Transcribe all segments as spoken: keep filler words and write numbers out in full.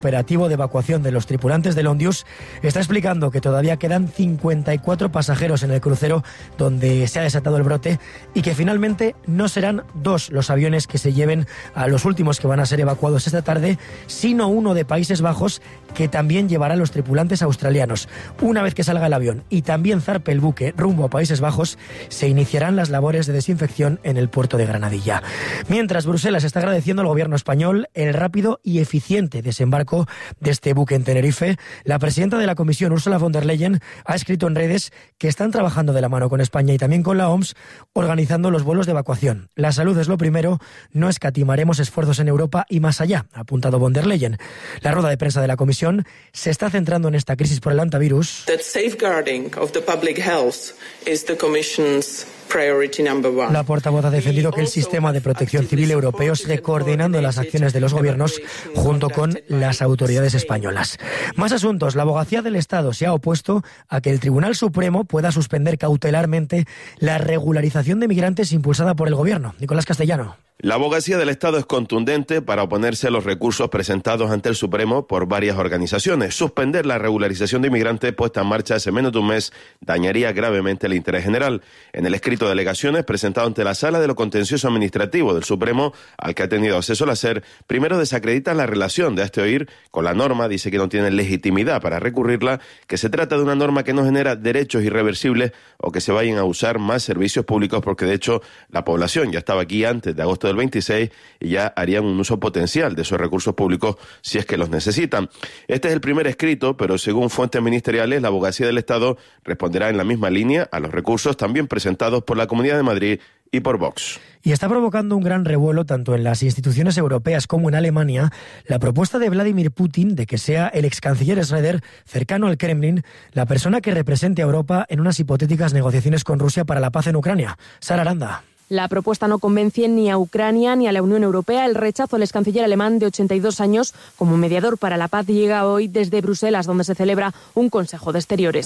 operativo de evacuación de los tripulantes del Ondius está explicando que todavía quedan cincuenta y cuatro pasajeros en el crucero donde se ha desatado el brote y que finalmente no serán dos los aviones que se lleven a los últimos que van a ser evacuados esta tarde, sino uno de Países Bajos que también llevará a los tripulantes australianos. Una vez que salga el avión y también zarpe el buque rumbo a Países Bajos, se iniciarán las labores de desinfección en el puerto de Granadilla. Mientras, Bruselas está agradeciendo al gobierno español el rápido y eficiente desembarco de este buque en Tenerife. La presidenta de la Comisión, Ursula von der Leyen, ha escrito en redes que están trabajando de la mano con España y también con la O M S organizando los vuelos de evacuación. La salud es lo primero, no escatimaremos esfuerzos en Europa y más allá, ha apuntado von der Leyen. La rueda de prensa de la Comisión se está centrando en esta crisis por el hantavirus. That safeguarding of the public health is the Commission's priority number one. La portavoz ha defendido que el sistema de protección civil europeo sigue coordinando las acciones de los gobiernos junto con las autoridades españolas. Más asuntos. La Abogacía del Estado se ha opuesto a que el Tribunal Supremo pueda suspender cautelarmente la regularización de migrantes impulsada por el gobierno. Nicolás Castellano. La Abogacía del Estado es contundente para oponerse a los recursos presentados ante el Supremo por varias organizaciones. Suspender la regularización de inmigrantes puesta en marcha hace menos de un mes dañaría gravemente el interés general. En el escrito de alegaciones presentado ante la Sala de lo Contencioso Administrativo del Supremo, al que ha tenido acceso la SER, primero desacredita la relación de este oír con la norma, dice que no tiene legitimidad para recurrirla, que se trata de una norma que no genera derechos irreversibles o que se vayan a usar más servicios públicos, porque de hecho la población ya estaba aquí antes de agosto del veintiséis y ya harían un uso potencial de esos recursos públicos si es que los necesitan. Este es el primer escrito, pero según fuentes ministeriales, la Abogacía del Estado responderá en la misma línea a los recursos también presentados por la Comunidad de Madrid y por Vox. Y está provocando un gran revuelo tanto en las instituciones europeas como en Alemania la propuesta de Vladimir Putin de que sea el ex canciller Schröder, cercano al Kremlin, la persona que represente a Europa en unas hipotéticas negociaciones con Rusia para la paz en Ucrania. Sara Aranda. La propuesta no convence ni a Ucrania ni a la Unión Europea. El rechazo al ex canciller alemán de ochenta y dos años como mediador para la paz llega hoy desde Bruselas, donde se celebra un Consejo de Exteriores.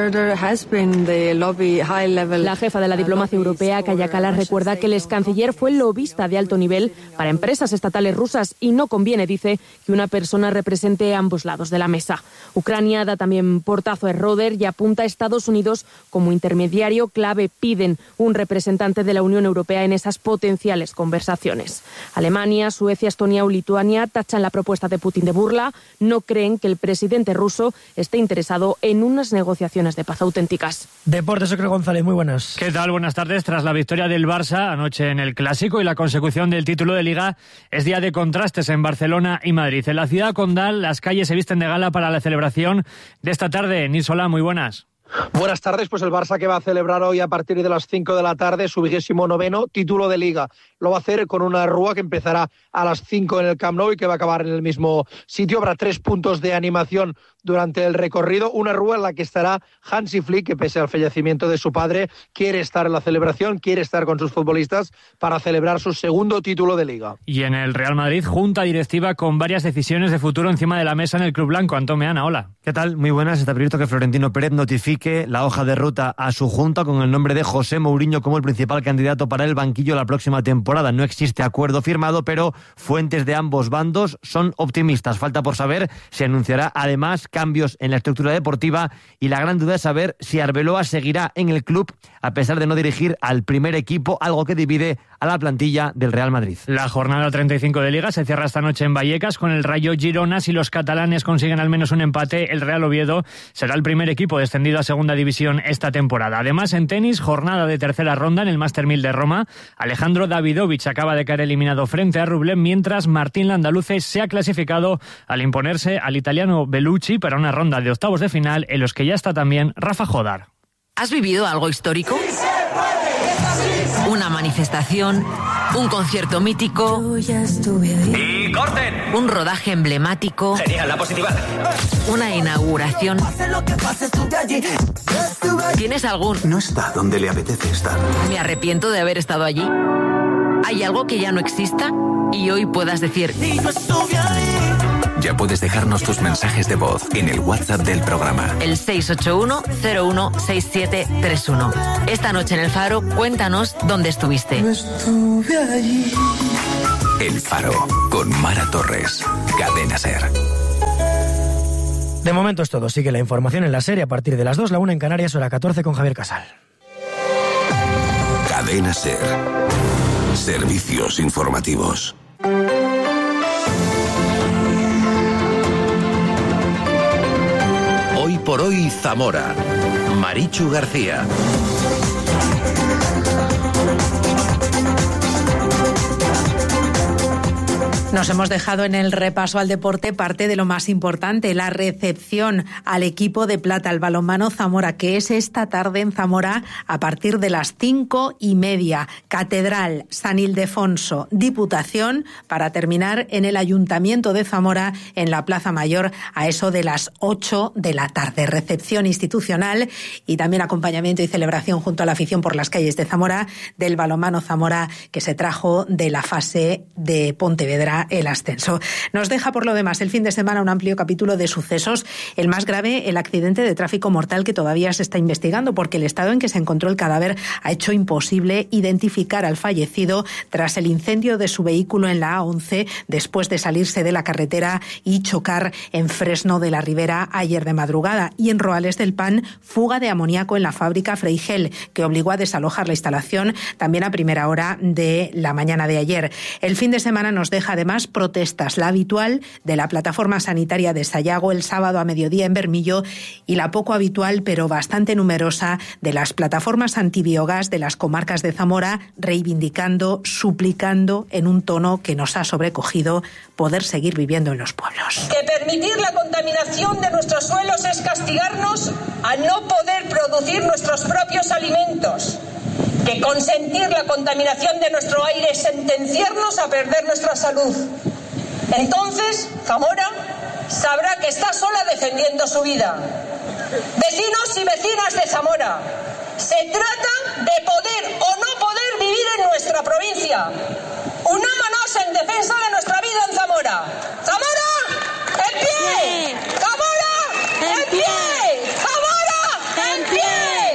La jefa de la diplomacia europea, Kaja Kallas, recuerda que el ex canciller fue lobista de alto nivel para empresas estatales rusas y no conviene, dice, que una persona represente ambos lados de la mesa. Ucrania da también portazo a Schröder y apunta a Estados Unidos como intermediario clave. Piden un representante de la Unión Europea en esas potenciales conversaciones. Alemania, Suecia, Estonia o Lituania tachan la propuesta de Putin de burla. No creen que el presidente ruso esté interesado en unas negociaciones de paz auténticas. Deportes, Ocre González, muy buenas. ¿Qué tal? Buenas tardes. Tras la victoria del Barça anoche en el Clásico y la consecución del título de Liga, es día de contrastes en Barcelona y Madrid. En la ciudad condal, las calles se visten de gala para la celebración de esta tarde. Nisola, muy buenas. Buenas tardes, pues el Barça que va a celebrar hoy a partir de las cinco de la tarde su vigésimo noveno título de Liga. Lo va a hacer con una rúa que empezará a las cinco en el Camp Nou y que va a acabar en el mismo sitio. Habrá tres puntos de animación durante el recorrido, una rúa en la que estará Hansi Flick, que pese al fallecimiento de su padre, quiere estar en la celebración, quiere estar con sus futbolistas para celebrar su segundo título de Liga. Y en el Real Madrid, junta directiva con varias decisiones de futuro encima de la mesa en el Club Blanco. Antón Meana, hola. ¿Qué tal? Muy buenas. Está previsto que Florentino Pérez notifique la hoja de ruta a su junta con el nombre de José Mourinho como el principal candidato para el banquillo la próxima temporada. No existe acuerdo firmado, pero fuentes de ambos bandos son optimistas. Falta por saber si anunciará además cambios en la estructura deportiva y la gran duda es saber si Arbeloa seguirá en el club a pesar de no dirigir al primer equipo, algo que divide a la plantilla del Real Madrid. La jornada treinta y cinco de Liga se cierra esta noche en Vallecas con el Rayo Girona. Si los catalanes consiguen al menos un empate, el Real Oviedo será el primer equipo descendido a segunda división esta temporada. Además, en tenis, jornada de tercera ronda en el Master mil de Roma. Alejandro Davidovich acaba de caer eliminado frente a Rublev, mientras Martín Landaluce se ha clasificado al imponerse al italiano Bellucci para una ronda de octavos de final en los que ya está también Rafa Jodar. ¿Has vivido algo histórico? Una manifestación, un concierto mítico. ¡Y corten! Un rodaje emblemático. Genial, la positiva. Una inauguración. ¿Tienes algún? No está donde le apetece estar. Me arrepiento de haber estado allí. ¿Hay algo que ya no exista? Y hoy puedas decir... Ya puedes dejarnos tus mensajes de voz en el WhatsApp del programa. El seis ocho uno cero uno seis siete tres uno. Esta noche en El Faro, cuéntanos dónde estuviste. El Faro, con Mara Torres. Cadena SER. De momento es todo. Sigue la información en la serie a partir de las dos, la una en Canarias, hora catorce con Javier Casal. Cadena SER. Servicios informativos. Hoy por hoy Zamora. Marichu García. Nos hemos dejado en el repaso al deporte parte de lo más importante, la recepción al equipo de plata, al balonmano Zamora, que es esta tarde en Zamora a partir de las cinco y media. Catedral, San Ildefonso, Diputación, para terminar en el Ayuntamiento de Zamora, en la Plaza Mayor, a eso de las ocho de la tarde. Recepción institucional y también acompañamiento y celebración junto a la afición por las calles de Zamora del balonmano Zamora, que se trajo de la fase de Pontevedra el ascenso. Nos deja por lo demás el fin de semana un amplio capítulo de sucesos. El más grave, el accidente de tráfico mortal que todavía se está investigando porque el estado en que se encontró el cadáver ha hecho imposible identificar al fallecido tras el incendio de su vehículo en la A once después de salirse de la carretera y chocar en Fresno de la Ribera ayer de madrugada. Y en Roales del Pan, fuga de amoníaco en la fábrica Freigel, que obligó a desalojar la instalación también a primera hora de la mañana de ayer. El fin de semana nos deja además protestas, la habitual de la plataforma sanitaria de Sayago el sábado a mediodía en Bermillo y la poco habitual pero bastante numerosa de las plataformas antibiogás de las comarcas de Zamora, reivindicando, suplicando en un tono que nos ha sobrecogido poder seguir viviendo en los pueblos. Que permitir la contaminación de nuestros suelos es castigarnos a no poder producir nuestros propios alimentos. Que consentir la contaminación de nuestro aire es sentenciarnos a perder nuestra salud. Entonces, Zamora sabrá que está sola defendiendo su vida. Vecinos y vecinas de Zamora, se trata de poder o no poder vivir en nuestra provincia. Unámonos en defensa de nuestra vida en Zamora. ¡Zamora, en pie! ¡Zamora, en pie! ¡Zamora, en pie!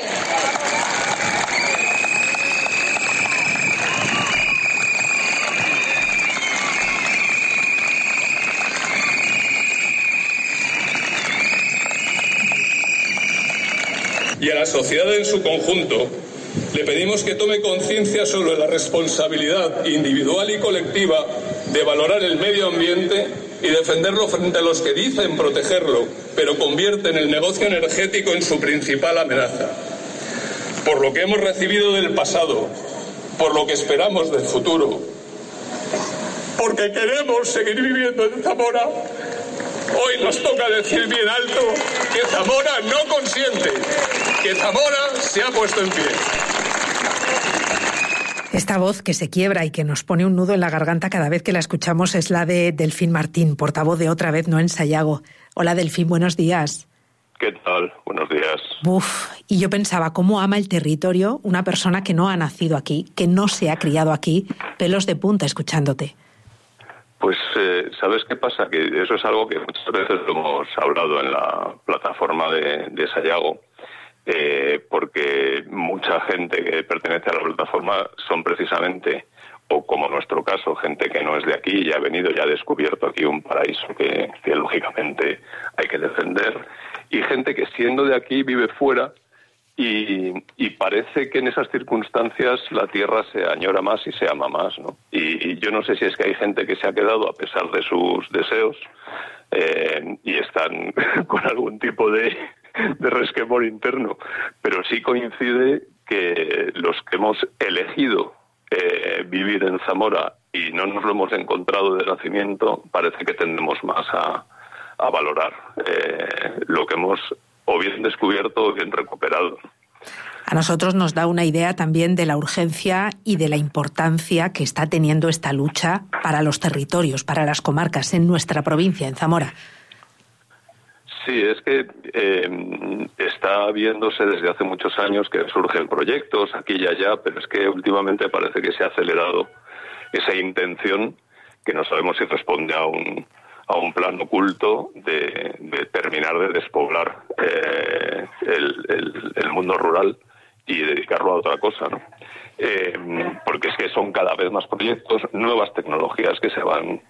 Y a la sociedad en su conjunto le pedimos que tome conciencia sobre la responsabilidad individual y colectiva de valorar el medio ambiente y defenderlo frente a los que dicen protegerlo, pero convierten el negocio energético en su principal amenaza. Por lo que hemos recibido del pasado, por lo que esperamos del futuro, porque queremos seguir viviendo en Zamora, hoy nos toca decir bien alto que Zamora no consiente, que Zamora se ha puesto en pie. Esta voz que se quiebra y que nos pone un nudo en la garganta cada vez que la escuchamos es la de Delfín Martín, portavoz de Otra Vez No en Sayago. Hola Delfín, buenos días. ¿Qué tal? Buenos días. Uf, y yo pensaba, ¿cómo ama el territorio una persona que no ha nacido aquí, que no se ha criado aquí? Pelos de punta escuchándote. Pues, eh, ¿sabes qué pasa? Que eso es algo que muchas veces lo hemos hablado en la plataforma de, de Sayago, eh, porque mucha gente que pertenece a la plataforma son precisamente, o como en nuestro caso, gente que no es de aquí y ha venido y ha descubierto aquí un paraíso que, que lógicamente hay que defender, y gente que siendo de aquí vive fuera. Y, y parece que en esas circunstancias la tierra se añora más y se ama más, ¿no? Y, y yo no sé si es que hay gente que se ha quedado a pesar de sus deseos eh, y están con algún tipo de, de resquemor interno, pero sí coincide que los que hemos elegido eh, vivir en Zamora y no nos lo hemos encontrado de nacimiento, parece que tendemos más a, a valorar eh, lo que hemos o bien descubierto o bien recuperado. A nosotros nos da una idea también de la urgencia y de la importancia que está teniendo esta lucha para los territorios, para las comarcas en nuestra provincia, en Zamora. Sí, es que eh, está viéndose desde hace muchos años que surgen proyectos aquí y allá, pero es que últimamente parece que se ha acelerado esa intención que no sabemos si responde a un a un plan oculto de, de terminar de despoblar eh, el, el, el mundo rural y dedicarlo a otra cosa, ¿no? Eh, porque es que son cada vez más proyectos, nuevas tecnologías que se van eh,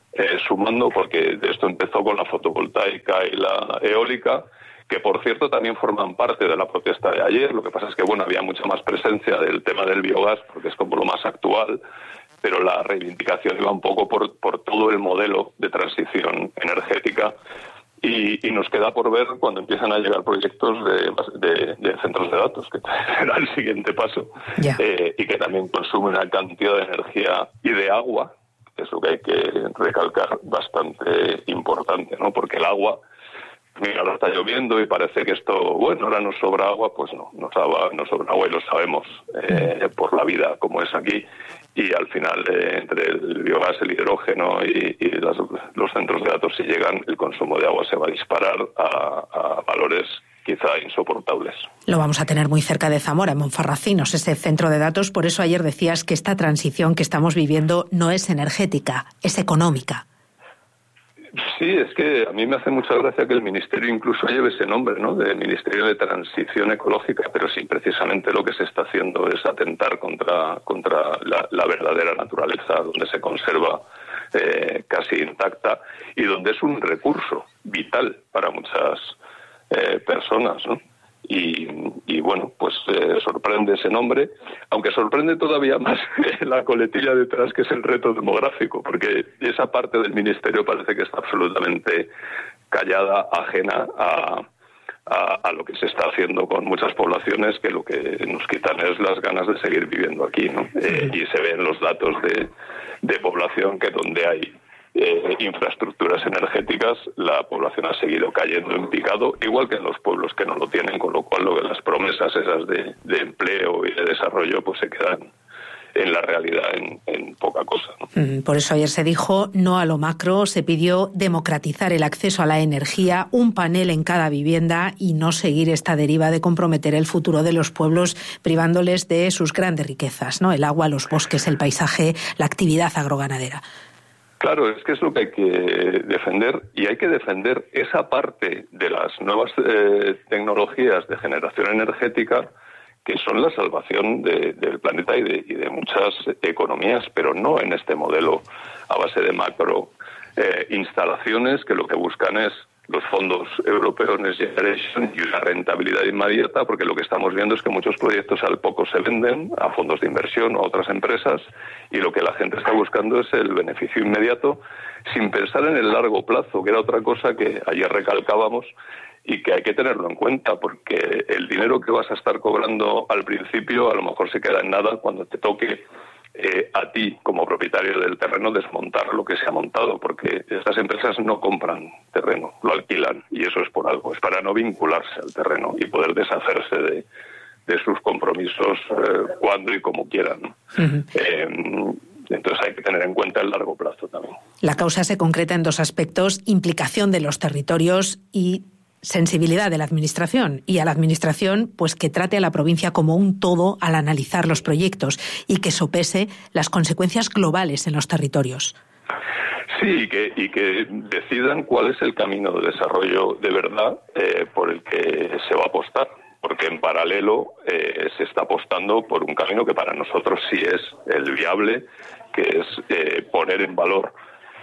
sumando, porque esto empezó con la fotovoltaica y la eólica, que por cierto también forman parte de la protesta de ayer. Lo que pasa es que bueno, había mucha más presencia del tema del biogás, porque es como lo más actual, pero la reivindicación iba un poco por, por todo el modelo de transición energética. Y, y nos queda por ver cuando empiezan a llegar proyectos de, de, de centros de datos, que será el siguiente paso, yeah. eh, y que también consumen una cantidad de energía y de agua, que es lo que hay que recalcar, bastante importante, ¿no? Porque el agua, mira, ahora está lloviendo y parece que esto, bueno, ahora nos sobra agua, pues no, nos, nos sobra agua y lo sabemos eh, por la vida como es aquí. Y al final, eh, entre el biogás, el hidrógeno y, y las, los centros de datos, si llegan, el consumo de agua se va a disparar a, a valores quizá insoportables. Lo vamos a tener muy cerca de Zamora, en Monfarracinos, ese centro de datos. Por eso ayer decías que esta transición que estamos viviendo no es energética, es económica. Sí, es que a mí me hace mucha gracia que el Ministerio incluso lleve ese nombre, ¿no?, de Ministerio de Transición Ecológica, pero sí, precisamente lo que se está haciendo es atentar contra, contra la, la verdadera naturaleza, donde se conserva eh, casi intacta y donde es un recurso vital para muchas eh, personas, ¿no? Y, y bueno, pues eh, sorprende ese nombre, aunque sorprende todavía más la coletilla detrás, que es el reto demográfico, porque esa parte del ministerio parece que está absolutamente callada, ajena a, a, a lo que se está haciendo con muchas poblaciones, que lo que nos quitan es las ganas de seguir viviendo aquí, ¿no? Eh, y se ven los datos de, de población que donde hay Eh, infraestructuras energéticas, la población ha seguido cayendo en picado, igual que en los pueblos que no lo tienen, con lo cual lo que las promesas esas de, de empleo y de desarrollo pues se quedan en la realidad en, en poca cosa, ¿no? Por eso ayer se dijo no a lo macro, se pidió democratizar el acceso a la energía, un panel en cada vivienda y no seguir esta deriva de comprometer el futuro de los pueblos privándoles de sus grandes riquezas, ¿no? El agua, los bosques, el paisaje, la actividad agroganadera. Claro, es que es lo que hay que defender, y hay que defender esa parte de las nuevas eh, tecnologías de generación energética que son la salvación de, del planeta y de, y de muchas economías, pero no en este modelo a base de macro eh, instalaciones que lo que buscan es los fondos europeos Next Generation y una rentabilidad inmediata, porque lo que estamos viendo es que muchos proyectos al poco se venden a fondos de inversión o a otras empresas, y lo que la gente está buscando es el beneficio inmediato sin pensar en el largo plazo, que era otra cosa que ayer recalcábamos y que hay que tenerlo en cuenta, porque el dinero que vas a estar cobrando al principio a lo mejor se queda en nada cuando te toque Eh, a ti, como propietario del terreno, desmontar lo que se ha montado, porque estas empresas no compran terreno, lo alquilan, y eso es por algo, es para no vincularse al terreno y poder deshacerse de, de sus compromisos eh, cuando y como quieran, ¿no? Uh-huh. eh, entonces hay que tener en cuenta el largo plazo también. La causa se concreta en dos aspectos: implicación de los territorios y sensibilidad de la Administración, y a la Administración pues que trate a la provincia como un todo al analizar los proyectos y que sopese las consecuencias globales en los territorios. Sí, y que, y que decidan cuál es el camino de desarrollo de verdad eh, por el que se va a apostar, porque en paralelo eh, se está apostando por un camino que para nosotros sí es el viable, que es eh, poner en valor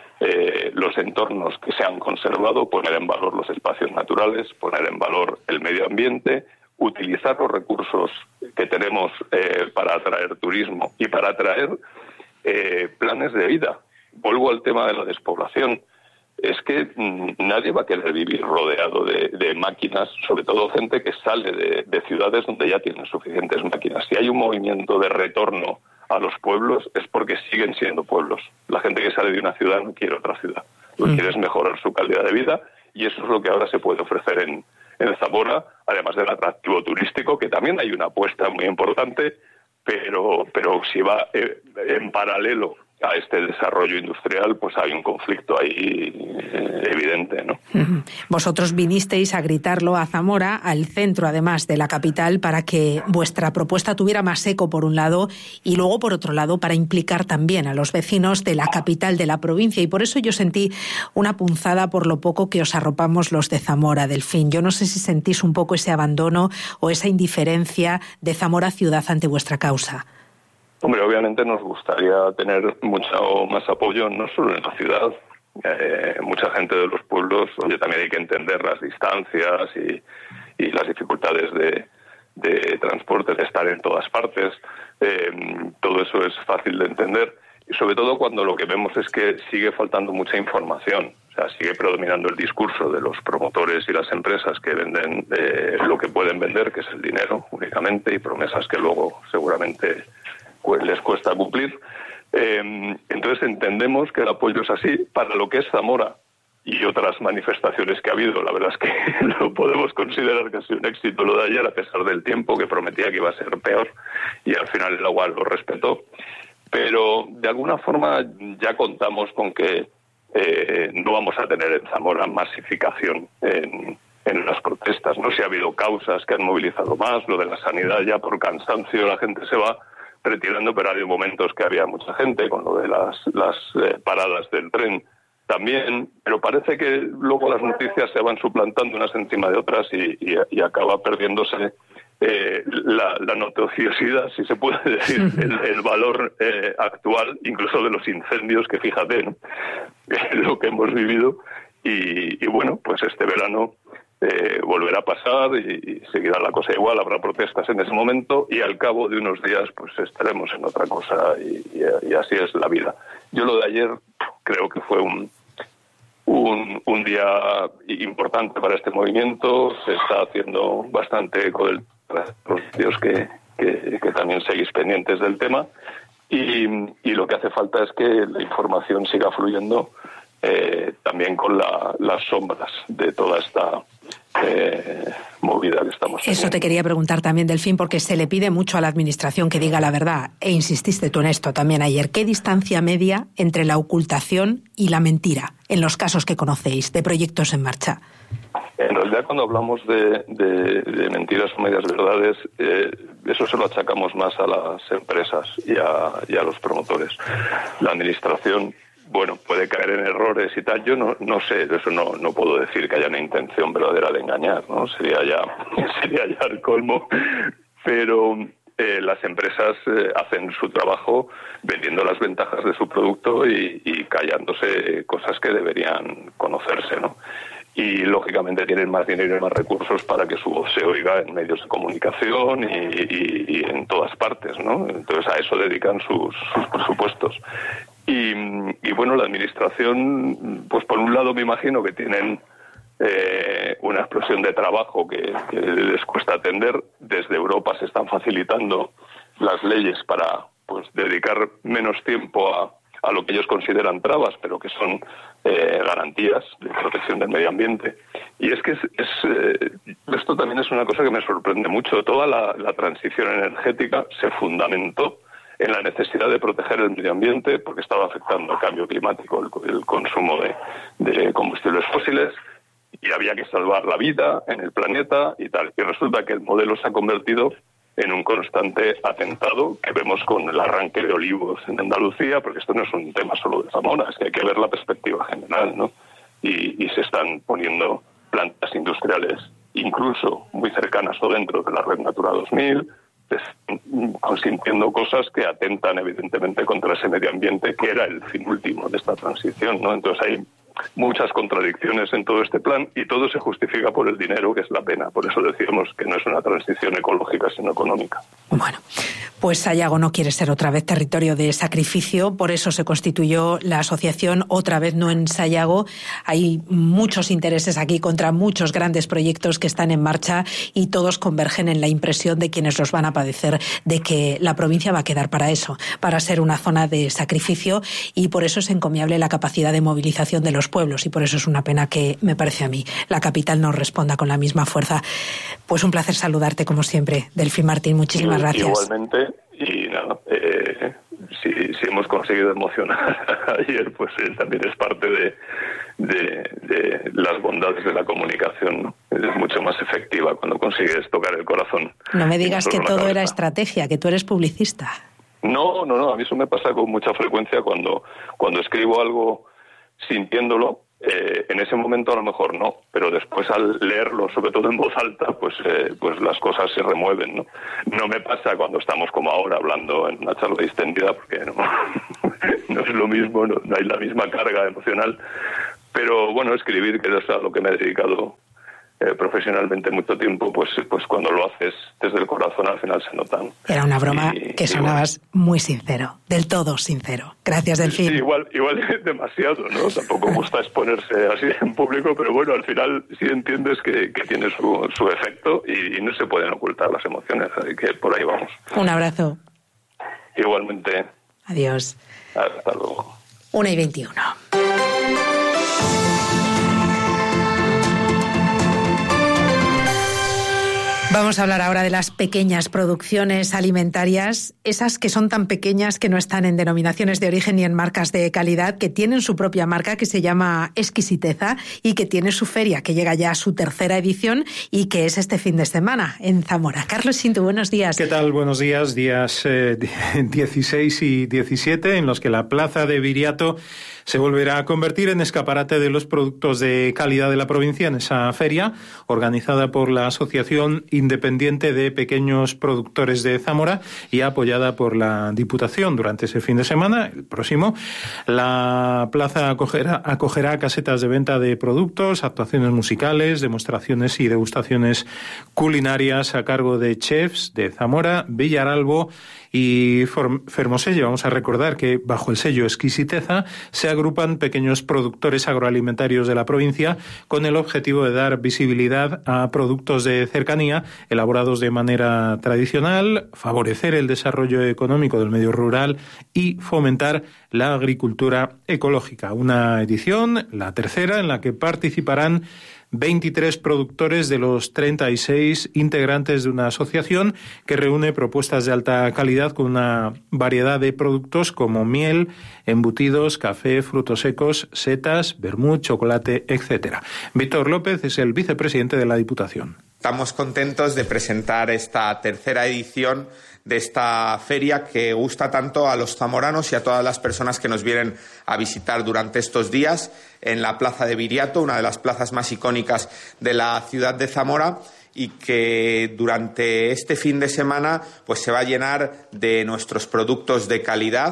Eh, los entornos que se han conservado, poner en valor los espacios naturales, poner en valor el medio ambiente, utilizar los recursos que tenemos eh, para atraer turismo y para atraer eh, planes de vida. Vuelvo al tema de la despoblación. Es que mmm, nadie va a querer vivir rodeado de, de máquinas, sobre todo gente que sale de, de ciudades donde ya tienen suficientes máquinas. Si hay un movimiento de retorno a los pueblos es porque siguen siendo pueblos. La gente que sale de una ciudad no quiere otra ciudad. Lo que quiere es mejorar su calidad de vida, y eso es lo que ahora se puede ofrecer en, en Zamora, además del atractivo turístico, que también hay una apuesta muy importante, pero, pero si va eh, en paralelo a este desarrollo industrial, pues hay un conflicto ahí eh, evidente, ¿no? Vosotros vinisteis a gritarlo a Zamora, al centro además de la capital, para que vuestra propuesta tuviera más eco por un lado, y luego por otro lado para implicar también a los vecinos de la capital de la provincia, y por eso yo sentí una punzada por lo poco que os arropamos los de Zamora, Delfín. Yo no sé si sentís un poco ese abandono o esa indiferencia de Zamora ciudad ante vuestra causa. Hombre, obviamente nos gustaría tener mucho más apoyo, no solo en la ciudad, eh, mucha gente de los pueblos, oye, también hay que entender las distancias y, y las dificultades de, de transporte, de estar en todas partes. Eh, todo eso es fácil de entender. Y sobre todo cuando lo que vemos es que sigue faltando mucha información. O sea, sigue predominando el discurso de los promotores y las empresas que venden eh, lo que pueden vender, que es el dinero únicamente, y promesas que luego seguramente pues, les cuesta cumplir. Eh, entonces entendemos que el apoyo es así. Para lo que es Zamora y otras manifestaciones que ha habido, la verdad es que no podemos considerar que ha sido un éxito lo de ayer, a pesar del tiempo que prometía que iba a ser peor, y al final el agua lo respetó. Pero de alguna forma ya contamos con que eh, no vamos a tener en Zamora masificación en, en las protestas. No sé si ha habido causas que han movilizado más, lo de la sanidad ya por cansancio la gente se va retirando, pero ha habido momentos que había mucha gente con lo de las, las eh, paradas del tren también, pero parece que luego las noticias se van suplantando unas encima de otras y, y, y acaba perdiéndose Eh, la, la noticiosidad, si se puede decir, el, el valor eh, actual, incluso de los incendios, que fíjate, ¿no? Lo que hemos vivido. Y, y bueno, pues este verano eh, volverá a pasar y, y seguirá la cosa igual, habrá protestas en ese momento y al cabo de unos días pues estaremos en otra cosa y, y, y así es la vida. Yo lo de ayer creo que fue un Un, un día importante para este movimiento. Se está haciendo bastante eco de los medios que, que, que también seguís pendientes del tema y, y lo que hace falta es que la información siga fluyendo eh, también con la, las sombras de toda esta eh, movida que estamos haciendo. Eso te quería preguntar también, Delfín, porque se le pide mucho a la Administración que diga la verdad, e insististe tú en esto también ayer. ¿Qué distancia media entre la ocultación y la mentira en los casos que conocéis de proyectos en marcha? En realidad, cuando hablamos de, de, de mentiras o medias verdades, eh, eso se lo achacamos más a las empresas y a, y a los promotores. La Administración, bueno, puede caer en errores y tal. Yo no, no sé, eso no, no puedo decir que haya una intención verdadera de engañar, ¿no? Sería ya, sería ya el colmo. Pero eh, las empresas eh, hacen su trabajo vendiendo las ventajas de su producto y, y callándose cosas que deberían conocerse, ¿no? Y lógicamente tienen más dinero y más recursos para que su voz se oiga en medios de comunicación y, y, y en todas partes, ¿no? Entonces a eso dedican sus, sus presupuestos. Y, y bueno, la Administración, pues por un lado me imagino que tienen eh, una explosión de trabajo que, que les cuesta atender. Desde Europa se están facilitando las leyes para pues dedicar menos tiempo a a lo que ellos consideran trabas, pero que son eh, garantías de protección del medio ambiente. Y es que es, es, eh, esto también es una cosa que me sorprende mucho. Toda la, la transición energética se fundamentó en la necesidad de proteger el medio ambiente porque estaba afectando el cambio climático, el, el consumo de, de combustibles fósiles, y había que salvar la vida en el planeta y tal. Y resulta que el modelo se ha convertido en un constante atentado que vemos con el arranque de olivos en Andalucía, porque esto no es un tema solo de Zamora, es que hay que ver la perspectiva general, ¿no? Y, y se están poniendo plantas industriales, incluso muy cercanas o dentro de la Red Natura dos mil, consintiendo cosas que atentan evidentemente contra ese medio ambiente, que era el fin último de esta transición, ¿no? Entonces hay muchas contradicciones en todo este plan y todo se justifica por el dinero, que es la pena. Por eso decimos que no es una transición ecológica, sino económica. Bueno, pues Sayago no quiere ser otra vez territorio de sacrificio, por eso se constituyó la asociación Otra Vez No en Sayago. Hay muchos intereses aquí contra muchos grandes proyectos que están en marcha y todos convergen en la impresión de quienes los van a padecer de que la provincia va a quedar para eso, para ser una zona de sacrificio, y por eso es encomiable la capacidad de movilización de los pueblos y por eso es una pena que, me parece a mí, la capital no responda con la misma fuerza. Pues un placer saludarte como siempre, Delfín Martín, muchísimas y, gracias. Igualmente, y nada, eh, si, si hemos conseguido emocionar ayer, pues él también es parte de, de, de las bondades de la comunicación, ¿no? Es mucho más efectiva cuando consigues tocar el corazón. No me digas que todo era estrategia, que tú eres publicista. No, no, no, a mí eso me pasa con mucha frecuencia cuando, cuando escribo algo sintiéndolo, eh, en ese momento a lo mejor no, pero después al leerlo, sobre todo en voz alta, pues eh, pues las cosas se remueven, ¿no? No me pasa cuando estamos como ahora hablando en una charla distendida, porque no, no es lo mismo, no, no hay la misma carga emocional. Pero bueno, escribir, que es a lo que me he dedicado eh, profesionalmente mucho tiempo, pues pues cuando lo haces desde el corazón al final se notan. Era una broma y, que sonabas bueno, muy sincero, del todo sincero. Gracias, Delfín. Sí, igual, igual es demasiado, ¿no? Tampoco gusta exponerse así en público, pero bueno, al final sí entiendes que, que tiene su, su efecto y, y no se pueden ocultar las emociones, así que por ahí vamos. Un abrazo. Igualmente. Adiós. Hasta luego. Una y veintiuno. Vamos a hablar ahora de las pequeñas producciones alimentarias, esas que son tan pequeñas que no están en denominaciones de origen ni en marcas de calidad, que tienen su propia marca que se llama Exquisiteza y que tiene su feria, que llega ya a su tercera edición y que es este fin de semana en Zamora. Carlos Sintu, buenos días. ¿Qué tal? Buenos días. Días eh, dieciséis y diecisiete en los que la plaza de Viriato se volverá a convertir en escaparate de los productos de calidad de la provincia en esa feria organizada por la Asociación Independiente de Pequeños Productores de Zamora y apoyada por la Diputación. Durante ese fin de semana, el próximo, la plaza acogerá, acogerá casetas de venta de productos, actuaciones musicales, demostraciones y degustaciones culinarias a cargo de chefs de Zamora, Villaralbo y Fermoselle. Vamos a recordar que bajo el sello Exquisiteza se agrupan pequeños productores agroalimentarios de la provincia con el objetivo de dar visibilidad a productos de cercanía elaborados de manera tradicional, favorecer el desarrollo económico del medio rural y fomentar la agricultura ecológica. Una edición, la tercera, en la que participarán veintitrés productores de los treinta y seis integrantes de una asociación que reúne propuestas de alta calidad con una variedad de productos como miel, embutidos, café, frutos secos, setas, vermut, chocolate, etcétera. Víctor López es el vicepresidente de la Diputación. Estamos contentos de presentar esta tercera edición de esta feria que gusta tanto a los zamoranos y a todas las personas que nos vienen a visitar durante estos días en la Plaza de Viriato, una de las plazas más icónicas de la ciudad de Zamora, y que durante este fin de semana pues se va a llenar de nuestros productos de calidad,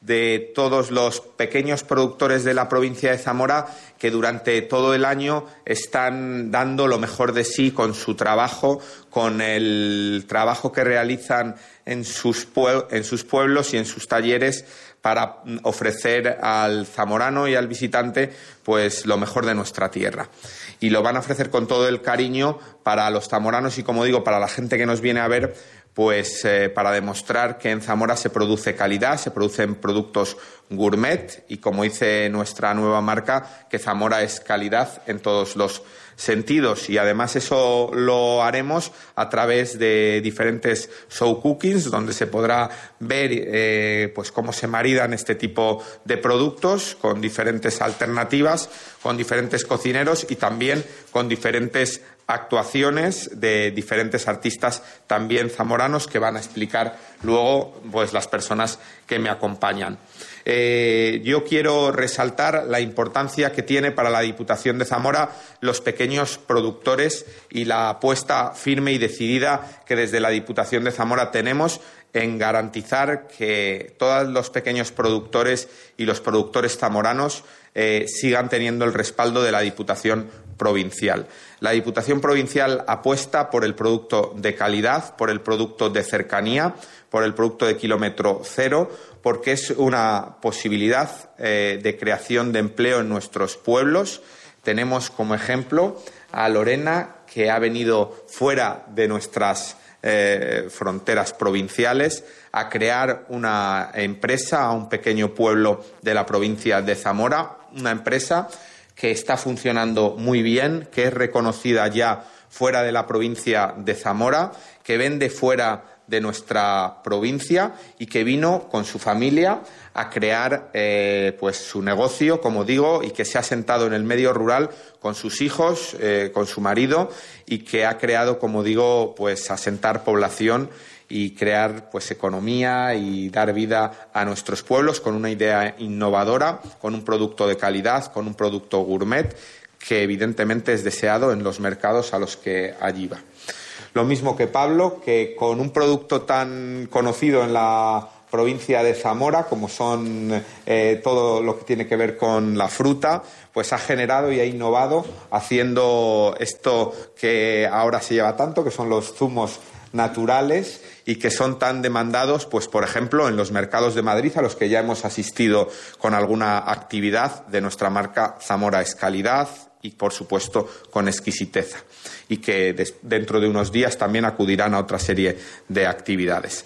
de todos los pequeños productores de la provincia de Zamora que durante todo el año están dando lo mejor de sí con su trabajo, con el trabajo que realizan en sus, pue- en sus pueblos y en sus talleres para ofrecer al zamorano y al visitante pues lo mejor de nuestra tierra. Y lo van a ofrecer con todo el cariño para los zamoranos y, como digo, para la gente que nos viene a ver, pues eh, para demostrar que en Zamora se produce calidad, se producen productos gourmet y, como dice nuestra nueva marca, que Zamora es calidad en todos los sentidos. Y además eso lo haremos a través de diferentes show cookings, donde se podrá ver eh, pues cómo se maridan este tipo de productos con diferentes alternativas, con diferentes cocineros y también con diferentes actuaciones de diferentes artistas también zamoranos que van a explicar luego pues las personas que me acompañan. Eh, yo quiero resaltar la importancia que tiene para la Diputación de Zamora los pequeños productores y la apuesta firme y decidida que desde la Diputación de Zamora tenemos en garantizar que todos los pequeños productores y los productores zamoranos eh, sigan teniendo el respaldo de la Diputación provincial. La Diputación provincial apuesta por el producto de calidad, por el producto de cercanía, por el producto de kilómetro cero, porque es una posibilidad eh, de creación de empleo en nuestros pueblos. Tenemos como ejemplo a Lorena, que ha venido fuera de nuestras eh, fronteras provinciales a crear una empresa a un pequeño pueblo de la provincia de Zamora, una empresa que está funcionando muy bien, que es reconocida ya fuera de la provincia de Zamora, que vende fuera de nuestra provincia y que vino con su familia a crear eh, pues su negocio, como digo, y que se ha sentado en el medio rural con sus hijos, eh, con su marido, y que ha creado, como digo, pues asentar población y crear pues economía y dar vida a nuestros pueblos con una idea innovadora, con un producto de calidad, con un producto gourmet que evidentemente es deseado en los mercados a los que allí va. Lo mismo que Pablo, que con un producto tan conocido en la provincia de Zamora, como son eh, todo lo que tiene que ver con la fruta, pues ha generado y ha innovado haciendo esto que ahora se lleva tanto, que son los zumos naturales y que son tan demandados, pues por ejemplo, en los mercados de Madrid, a los que ya hemos asistido con alguna actividad de nuestra marca Zamora es calidad y, por supuesto, con exquisiteza, y que des- dentro de unos días también acudirán a otra serie de actividades.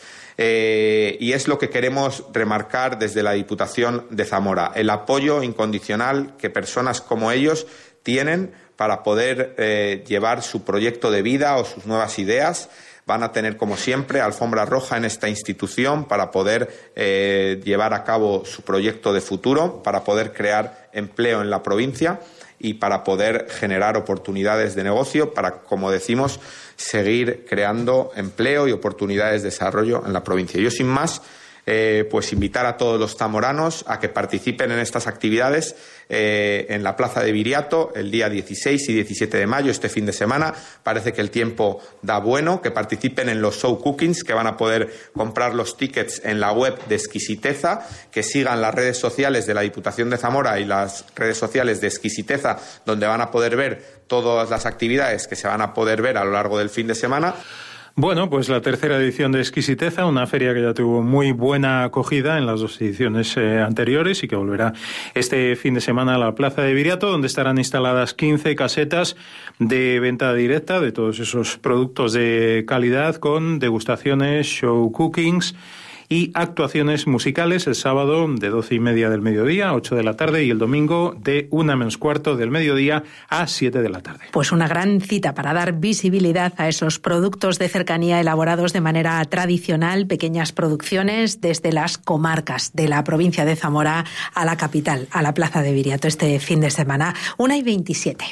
Eh, y es lo que queremos remarcar desde la Diputación de Zamora, el apoyo incondicional que personas como ellos tienen para poder eh, llevar su proyecto de vida o sus nuevas ideas. Van a tener, como siempre, alfombra roja en esta institución para poder eh, llevar a cabo su proyecto de futuro, para poder crear empleo en la provincia y para poder generar oportunidades de negocio, para, como decimos, seguir creando empleo y oportunidades de desarrollo en la provincia. Yo, sin más, eh, pues invitar a todos los zamoranos a que participen en estas actividades eh, en la Plaza de Viriato el día dieciséis y diecisiete de mayo, este fin de semana. Parece que el tiempo da bueno, que participen en los show cookings, que van a poder comprar los tickets en la web de Exquisiteza, que sigan las redes sociales de la Diputación de Zamora y las redes sociales de Exquisiteza, donde van a poder ver todas las actividades que se van a poder ver a lo largo del fin de semana. Bueno, pues la tercera edición de Exquisiteza, una feria que ya tuvo muy buena acogida en las dos ediciones eh, anteriores y que volverá este fin de semana a la Plaza de Viriato, donde estarán instaladas quince casetas de venta directa de todos esos productos de calidad, con degustaciones, show cookings y actuaciones musicales el sábado de doce y media del mediodía a ocho de la tarde y el domingo de una menos cuarto del mediodía a siete de la tarde. Pues una gran cita para dar visibilidad a esos productos de cercanía elaborados de manera tradicional, pequeñas producciones desde las comarcas de la provincia de Zamora a la capital, a la Plaza de Viriato este fin de semana. una y veintisiete.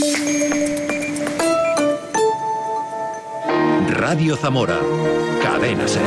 Radio Zamora, Cadena Ser.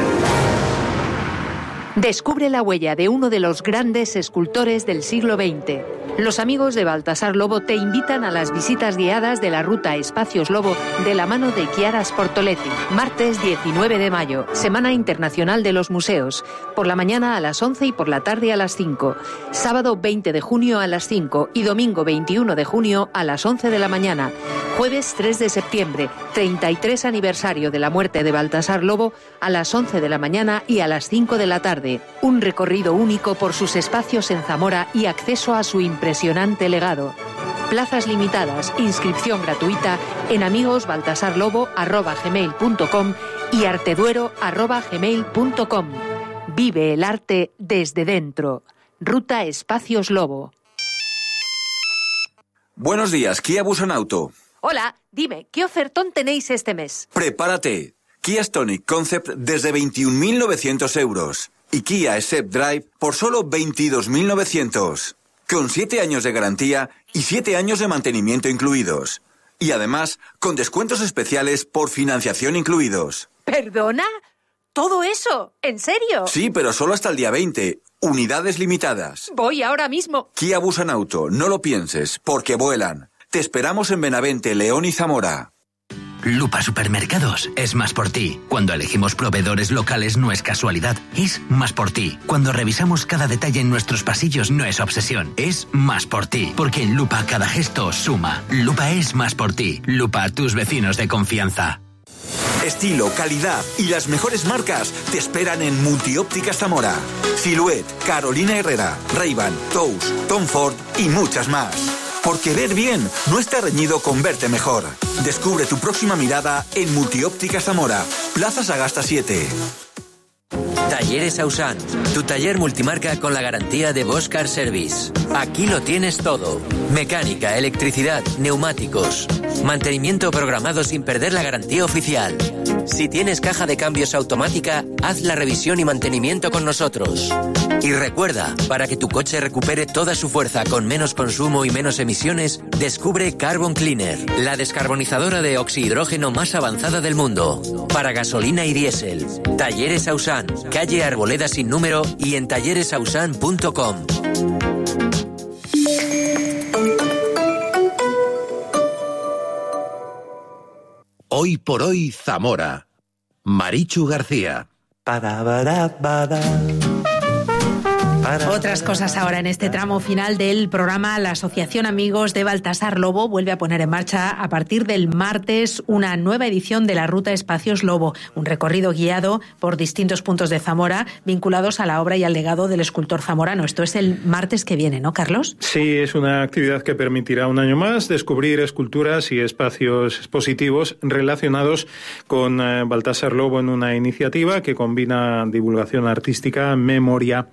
Descubre la huella de uno de los grandes escultores del siglo veinte. Los amigos de Baltasar Lobo te invitan a las visitas guiadas de la ruta Espacios Lobo de la mano de Chiara Sportoletti. Martes diecinueve de mayo, Semana Internacional de los Museos. Por la mañana a las once y por la tarde a las cinco. Sábado veinte de junio a las cinco y domingo veintiuno de junio a las once de la mañana. Jueves tres de septiembre, treinta y tres aniversario de la muerte de Baltasar Lobo, a las once de la mañana y a las cinco de la tarde. Un recorrido único por sus espacios en Zamora y acceso a su impresionante legado. Plazas limitadas, inscripción gratuita en amigosbaltasarlobo arroba gmail punto com y arteduero arroba gmail punto com. Vive el arte desde dentro. Ruta Espacios Lobo. Buenos días, Kia Busanauto. Hola, dime, ¿qué ofertón tenéis este mes? Prepárate. Kia Stonic Concept desde veintiún mil novecientos euros. Y Kia Step Drive por solo veintidós mil novecientos. Con siete años de garantía y siete años de mantenimiento incluidos. Y además, con descuentos especiales por financiación incluidos. ¿Perdona? ¿Todo eso? ¿En serio? Sí, pero solo hasta el día veinte. Unidades limitadas. Voy ahora mismo. Kia Busanauto, no lo pienses, porque vuelan. Te esperamos en Benavente, León y Zamora. Lupa Supermercados es más por ti. Cuando elegimos proveedores locales no es casualidad, es más por ti. Cuando revisamos cada detalle en nuestros pasillos no es obsesión, es más por ti. Porque en Lupa cada gesto suma. Lupa es más por ti. Lupa, tus vecinos de confianza. Estilo, calidad y las mejores marcas te esperan en Multiópticas Zamora. Silhouette, Carolina Herrera, Ray-Ban, Tous, Tom Ford y muchas más. Porque ver bien no está reñido con verte mejor. Descubre tu próxima mirada en Multiópticas Zamora, Plaza Sagasta siete. Talleres Ausan, tu taller multimarca con la garantía de Bosch Car Service. Aquí lo tienes todo. Mecánica, electricidad, neumáticos. Mantenimiento programado sin perder la garantía oficial. Si tienes caja de cambios automática, haz la revisión y mantenimiento con nosotros. Y recuerda, para que tu coche recupere toda su fuerza con menos consumo y menos emisiones, descubre Carbon Cleaner, la descarbonizadora de oxihidrógeno más avanzada del mundo. Para gasolina y diésel. Talleres Ausan, calle Arboleda sin número y en talleres ausan punto com. Hoy por hoy Zamora. Marichu García. Otras cosas ahora en este tramo final del programa. La Asociación Amigos de Baltasar Lobo vuelve a poner en marcha a partir del martes una nueva edición de la Ruta Espacios Lobo, un recorrido guiado por distintos puntos de Zamora vinculados a la obra y al legado del escultor zamorano. Esto es el martes que viene, ¿no, Carlos? Sí, es una actividad que permitirá un año más descubrir esculturas y espacios expositivos relacionados con eh, Baltasar Lobo en una iniciativa que combina divulgación artística, memoria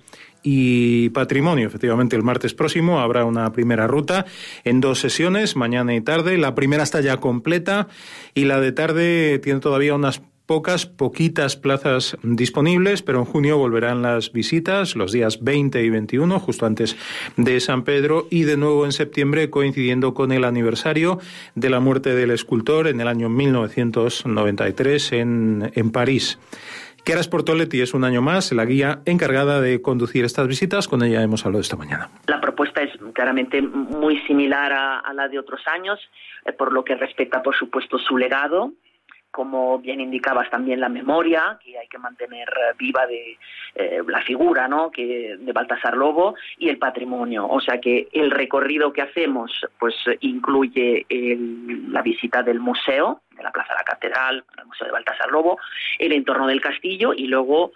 y patrimonio. Efectivamente, el martes próximo habrá una primera ruta en dos sesiones, mañana y tarde. La primera está ya completa y la de tarde tiene todavía unas pocas, poquitas plazas disponibles, pero en junio volverán las visitas, los días veinte y veintiuno, justo antes de San Pedro, y de nuevo en septiembre, coincidiendo con el aniversario de la muerte del escultor en el año mil novecientos noventa y tres en, en París. Chiara Sportoletti es un año más la guía encargada de conducir estas visitas. Con ella hemos hablado esta mañana. La propuesta es claramente muy similar a, a la de otros años, eh, por lo que respecta, por supuesto, su legado. Como bien indicabas, también la memoria, que hay que mantener viva de eh, la figura, ¿no?, que de Baltasar Lobo, y el patrimonio. O sea que el recorrido que hacemos pues incluye el, la visita del museo, de la Plaza de la Catedral, el Museo de Baltasar Lobo, el entorno del castillo y luego,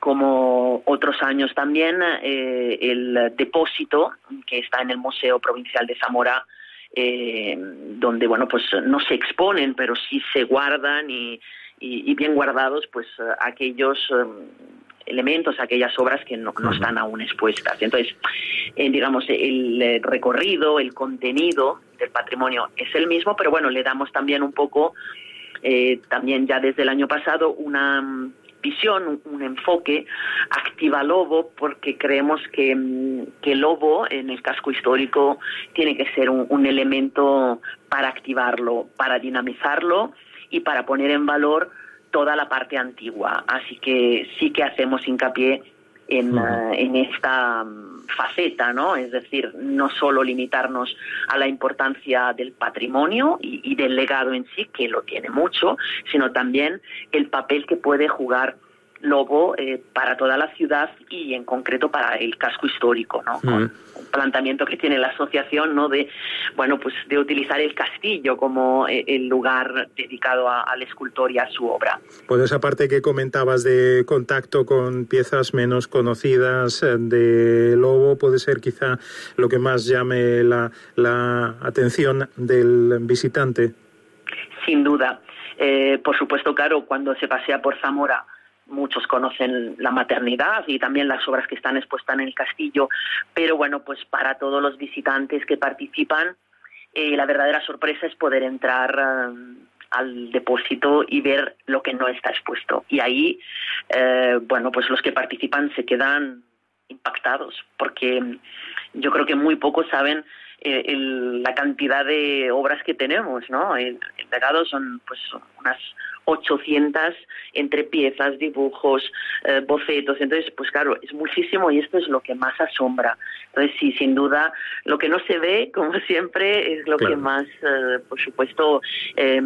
como otros años también, eh, el depósito que está en el Museo Provincial de Zamora, Eh, donde bueno pues no se exponen pero sí se guardan y, y, y bien guardados pues aquellos um, elementos, aquellas obras que no, no están aún expuestas. Entonces, eh, digamos, el recorrido, el contenido del patrimonio es el mismo, pero bueno, le damos también un poco, eh, también ya desde el año pasado, una visión, un, un enfoque activa Lobo, porque creemos que, que Lobo en el casco histórico tiene que ser un, un elemento para activarlo, para dinamizarlo y para poner en valor toda la parte antigua. Así que sí que hacemos hincapié en, uh, en esta faceta, ¿no? Es decir, no solo limitarnos a la importancia del patrimonio y, y del legado en sí, que lo tiene mucho, sino también el papel que puede jugar Lobo eh, para toda la ciudad y en concreto para el casco histórico, ¿no? Mm. Un planteamiento que tiene la asociación, ¿no?, de bueno pues de utilizar el castillo como eh, el lugar dedicado a, al escultor y a su obra. Pues esa parte que comentabas de contacto con piezas menos conocidas de Lobo puede ser quizá lo que más llame la, la atención del visitante. Sin duda. Eh, por supuesto, claro, cuando se pasea por Zamora, muchos conocen la maternidad y también las obras que están expuestas en el castillo, pero bueno, pues para todos los visitantes que participan, eh, la verdadera sorpresa es poder entrar uh, al depósito y ver lo que no está expuesto. Y ahí, eh, bueno, pues los que participan se quedan impactados, porque yo creo que muy pocos saben eh, el, la cantidad de obras que tenemos, ¿no? El, el legado son pues unas ochocientas entre piezas, dibujos, eh, bocetos. Entonces, pues claro, es muchísimo y esto es lo que más asombra. Entonces, sí, sin duda, lo que no se ve, como siempre, es lo claro. que más, eh, por supuesto, eh,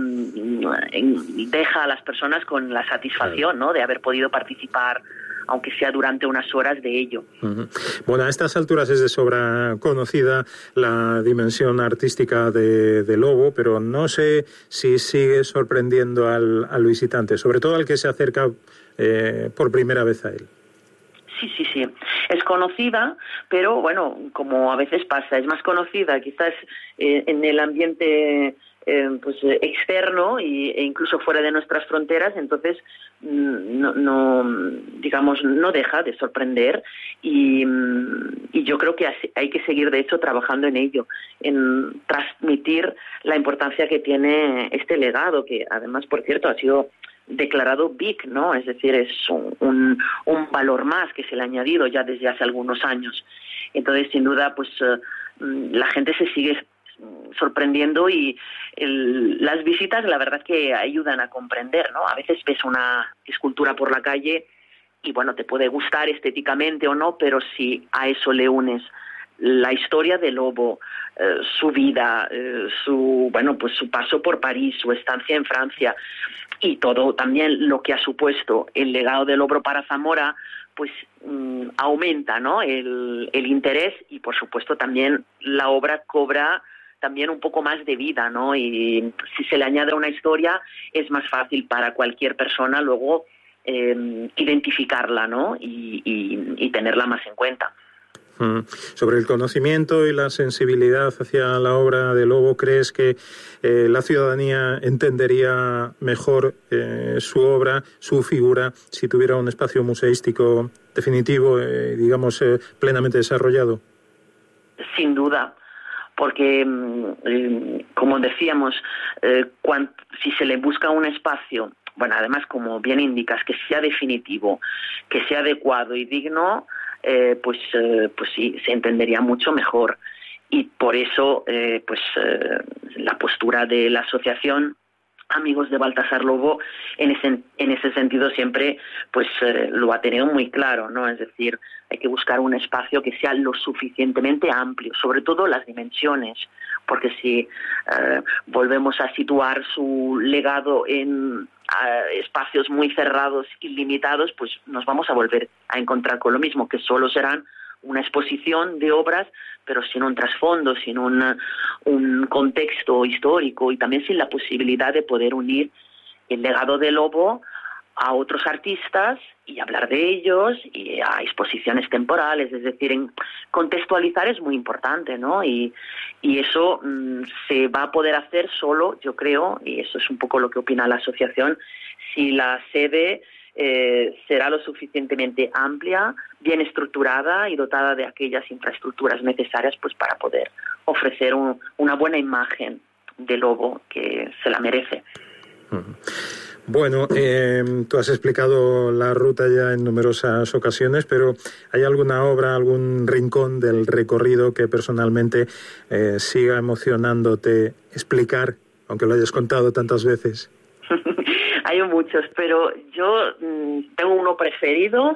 deja a las personas con la satisfacción, ¿no?, de haber podido participar, aunque sea durante unas horas, de ello. Uh-huh. Bueno, a estas alturas es de sobra conocida la dimensión artística de, de Lobo, pero no sé si sigue sorprendiendo al, al visitante, sobre todo al que se acerca eh, por primera vez a él. Sí, sí, sí. Es conocida, pero bueno, como a veces pasa, es más conocida quizás eh, en el ambiente eh, pues externo y, e incluso fuera de nuestras fronteras. Entonces no, no digamos no deja de sorprender y, y yo creo que hay que seguir de hecho trabajando en ello, en transmitir la importancia que tiene este legado, que además, por cierto, ha sido declarado B I C, ¿no? Es decir, es un, un, un valor más que se le ha añadido ya desde hace algunos años. Entonces, sin duda, pues uh, la gente se sigue sorprendiendo y el, las visitas, la verdad, que ayudan a comprender, ¿no? A veces ves una escultura por la calle y, bueno, te puede gustar estéticamente o no, pero si a eso le unes la historia de Lobo, eh, su vida, eh, su bueno pues su paso por París, su estancia en Francia, y todo también lo que ha supuesto el legado del Lobo para Zamora, pues mmm, aumenta, ¿no?, el, el interés, y por supuesto también la obra cobra también un poco más de vida, ¿no? Y si se le añade una historia es más fácil para cualquier persona luego eh, identificarla, ¿no? Y, y, y tenerla más en cuenta. Mm. Sobre el conocimiento y la sensibilidad hacia la obra de Lobo, ¿crees que eh, la ciudadanía entendería mejor eh, su obra, su figura, si tuviera un espacio museístico definitivo, eh, digamos, eh, plenamente desarrollado? Sin duda. Porque, como decíamos, eh, cuando, si se le busca un espacio, bueno, además, como bien indicas, que sea definitivo, que sea adecuado y digno, eh, pues, eh, pues sí, se entendería mucho mejor. Y por eso, eh, pues, eh, la postura de la asociación Amigos de Baltasar Lobo, en ese, en ese sentido siempre pues eh, lo ha tenido muy claro, ¿no? Es decir, hay que buscar un espacio que sea lo suficientemente amplio, sobre todo las dimensiones, porque si eh, volvemos a situar su legado en eh, espacios muy cerrados y limitados, pues nos vamos a volver a encontrar con lo mismo, que solo serán una exposición de obras, pero sin un trasfondo, sin un, un contexto histórico, y también sin la posibilidad de poder unir el legado de Lobo a otros artistas y hablar de ellos, y a exposiciones temporales. Es decir, en contextualizar es muy importante, ¿no? Y, y eso mmm, se va a poder hacer solo, yo creo, y eso es un poco lo que opina la asociación, si la sede Eh, será lo suficientemente amplia, bien estructurada y dotada de aquellas infraestructuras necesarias, pues para poder ofrecer un, una buena imagen de Lobo, que se la merece. Bueno, eh, tú has explicado la ruta ya en numerosas ocasiones, pero ¿hay alguna obra, algún rincón del recorrido que personalmente eh, siga emocionándote explicar, aunque lo hayas contado tantas veces? Hay muchos, pero yo mmm, tengo uno preferido,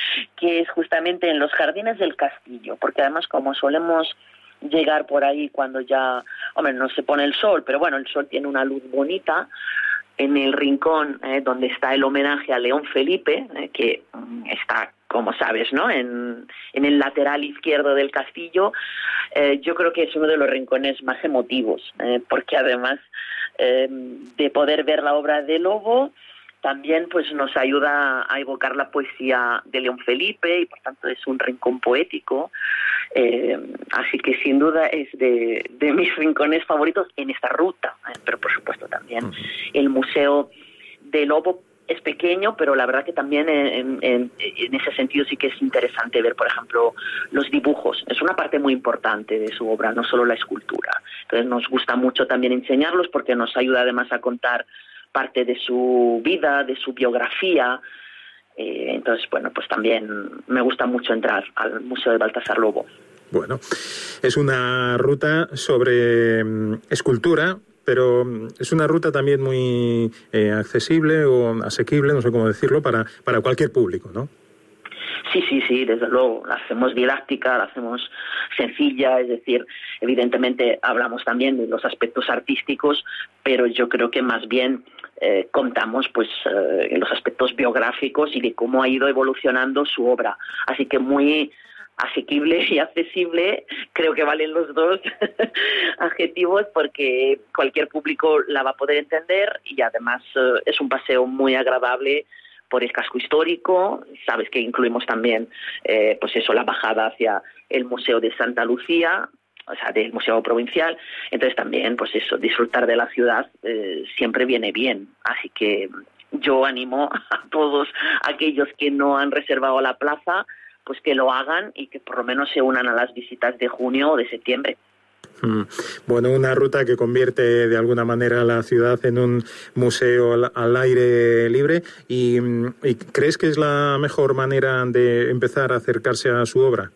que es justamente en los jardines del castillo, porque además, como solemos llegar por ahí cuando ya, hombre, no se pone el sol, pero bueno, el sol tiene una luz bonita, en el rincón eh, donde está el homenaje a León Felipe, eh, que mm, está, como sabes, ¿no?, en, en el lateral izquierdo del castillo. eh, yo creo que es uno de los rincones más emotivos, eh, porque además eh, de poder ver la obra de Lobo, también pues nos ayuda a evocar la poesía de León Felipe, y por tanto es un rincón poético. Eh, así que sin duda es de, de mis rincones favoritos en esta ruta, eh, pero por supuesto también uh-huh. el Museo de Lobo es pequeño, pero la verdad que también en, en, en ese sentido sí que es interesante ver, por ejemplo, los dibujos. Es una parte muy importante de su obra, no solo la escultura. Entonces nos gusta mucho también enseñarlos, porque nos ayuda además a contar parte de su vida, de su biografía. Eh, entonces, bueno, pues también me gusta mucho entrar al Museo de Baltasar Lobo. Bueno, es una ruta sobre um, escultura, pero es una ruta también muy eh, accesible o asequible, no sé cómo decirlo, para, para cualquier público, ¿no? Sí, sí, sí, desde luego. La hacemos didáctica, la hacemos sencilla, es decir, evidentemente hablamos también de los aspectos artísticos, pero yo creo que más bien eh, contamos pues eh, en los aspectos biográficos y de cómo ha ido evolucionando su obra. Así que muy asequible y accesible, creo que valen los dos adjetivos, porque cualquier público la va a poder entender, y además eh, es un paseo muy agradable por el casco histórico. Sabes que incluimos también eh, pues eso, la bajada hacia el Museo de Santa Lucía, o sea, del Museo Provincial. Entonces también, pues eso, disfrutar de la ciudad eh, siempre viene bien. Así que yo animo a todos aquellos que no han reservado la plaza, pues que lo hagan y que por lo menos se unan a las visitas de junio o de septiembre. Bueno, una ruta que convierte de alguna manera la ciudad en un museo al, al aire libre. ¿Y, ¿Y crees que es la mejor manera de empezar a acercarse a su obra?